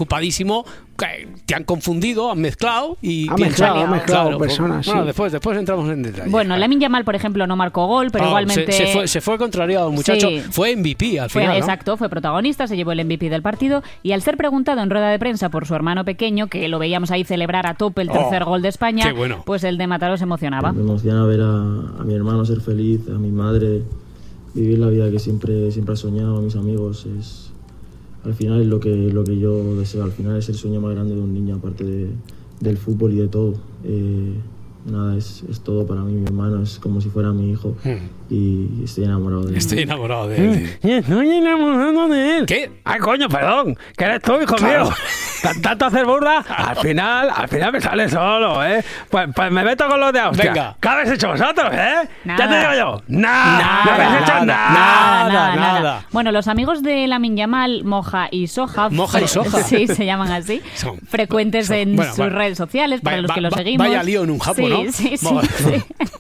último que te han confundido, han mezclado y Ha piensan, mezclado, ha mezclado claro, pues, personas, bueno, sí. después, después entramos en detalle. Bueno, Lamine Yamal, por ejemplo, no marcó gol, pero Ah, igualmente... se, se fue, se fue contrariado el muchacho. Sí. Fue M V P al Fue, final, ¿no? Exacto, fue protagonista, se llevó el M V P del partido y al ser preguntado en rueda de prensa por su hermano pequeño, que lo veíamos ahí celebrar a tope el tercer Oh, gol de España, qué bueno. pues el de Mataró se emocionaba. Me emociona ver a, a mi hermano ser feliz, a mi madre vivir la vida que siempre, siempre ha soñado, a mis amigos. Es, al final es lo que, lo que yo deseo, al final es el sueño más grande de un niño, aparte de, del fútbol y de todo. Eh, nada, es, es todo para mí, mi hermano es como si fuera mi hijo y estoy enamorado de él. Estoy enamorado de él. Estoy enamorado de él. ¿Qué? Ay, coño, perdón. Que eres tú, hijo Claro. mío. Tan- Tanto hacer burda, al final, al final me sale solo, ¿eh? Pues, pues me meto con los de Austria. Venga. ¿Qué habéis hecho vosotros, eh? Nada. Ya te digo yo. Nada. Nada, No habéis hecho nada, nada. Nada, nada, nada. nada. Bueno, los amigos de Lamine Yamal, Moja y Soja, Moja y Soja. sí, se llaman así, Son- frecuentes son- en bueno, sus bueno. redes sociales, para Vaya- los que va- los va- seguimos. vaya lío en un japo, sí, ¿no? Sí, sí, Vamos. sí.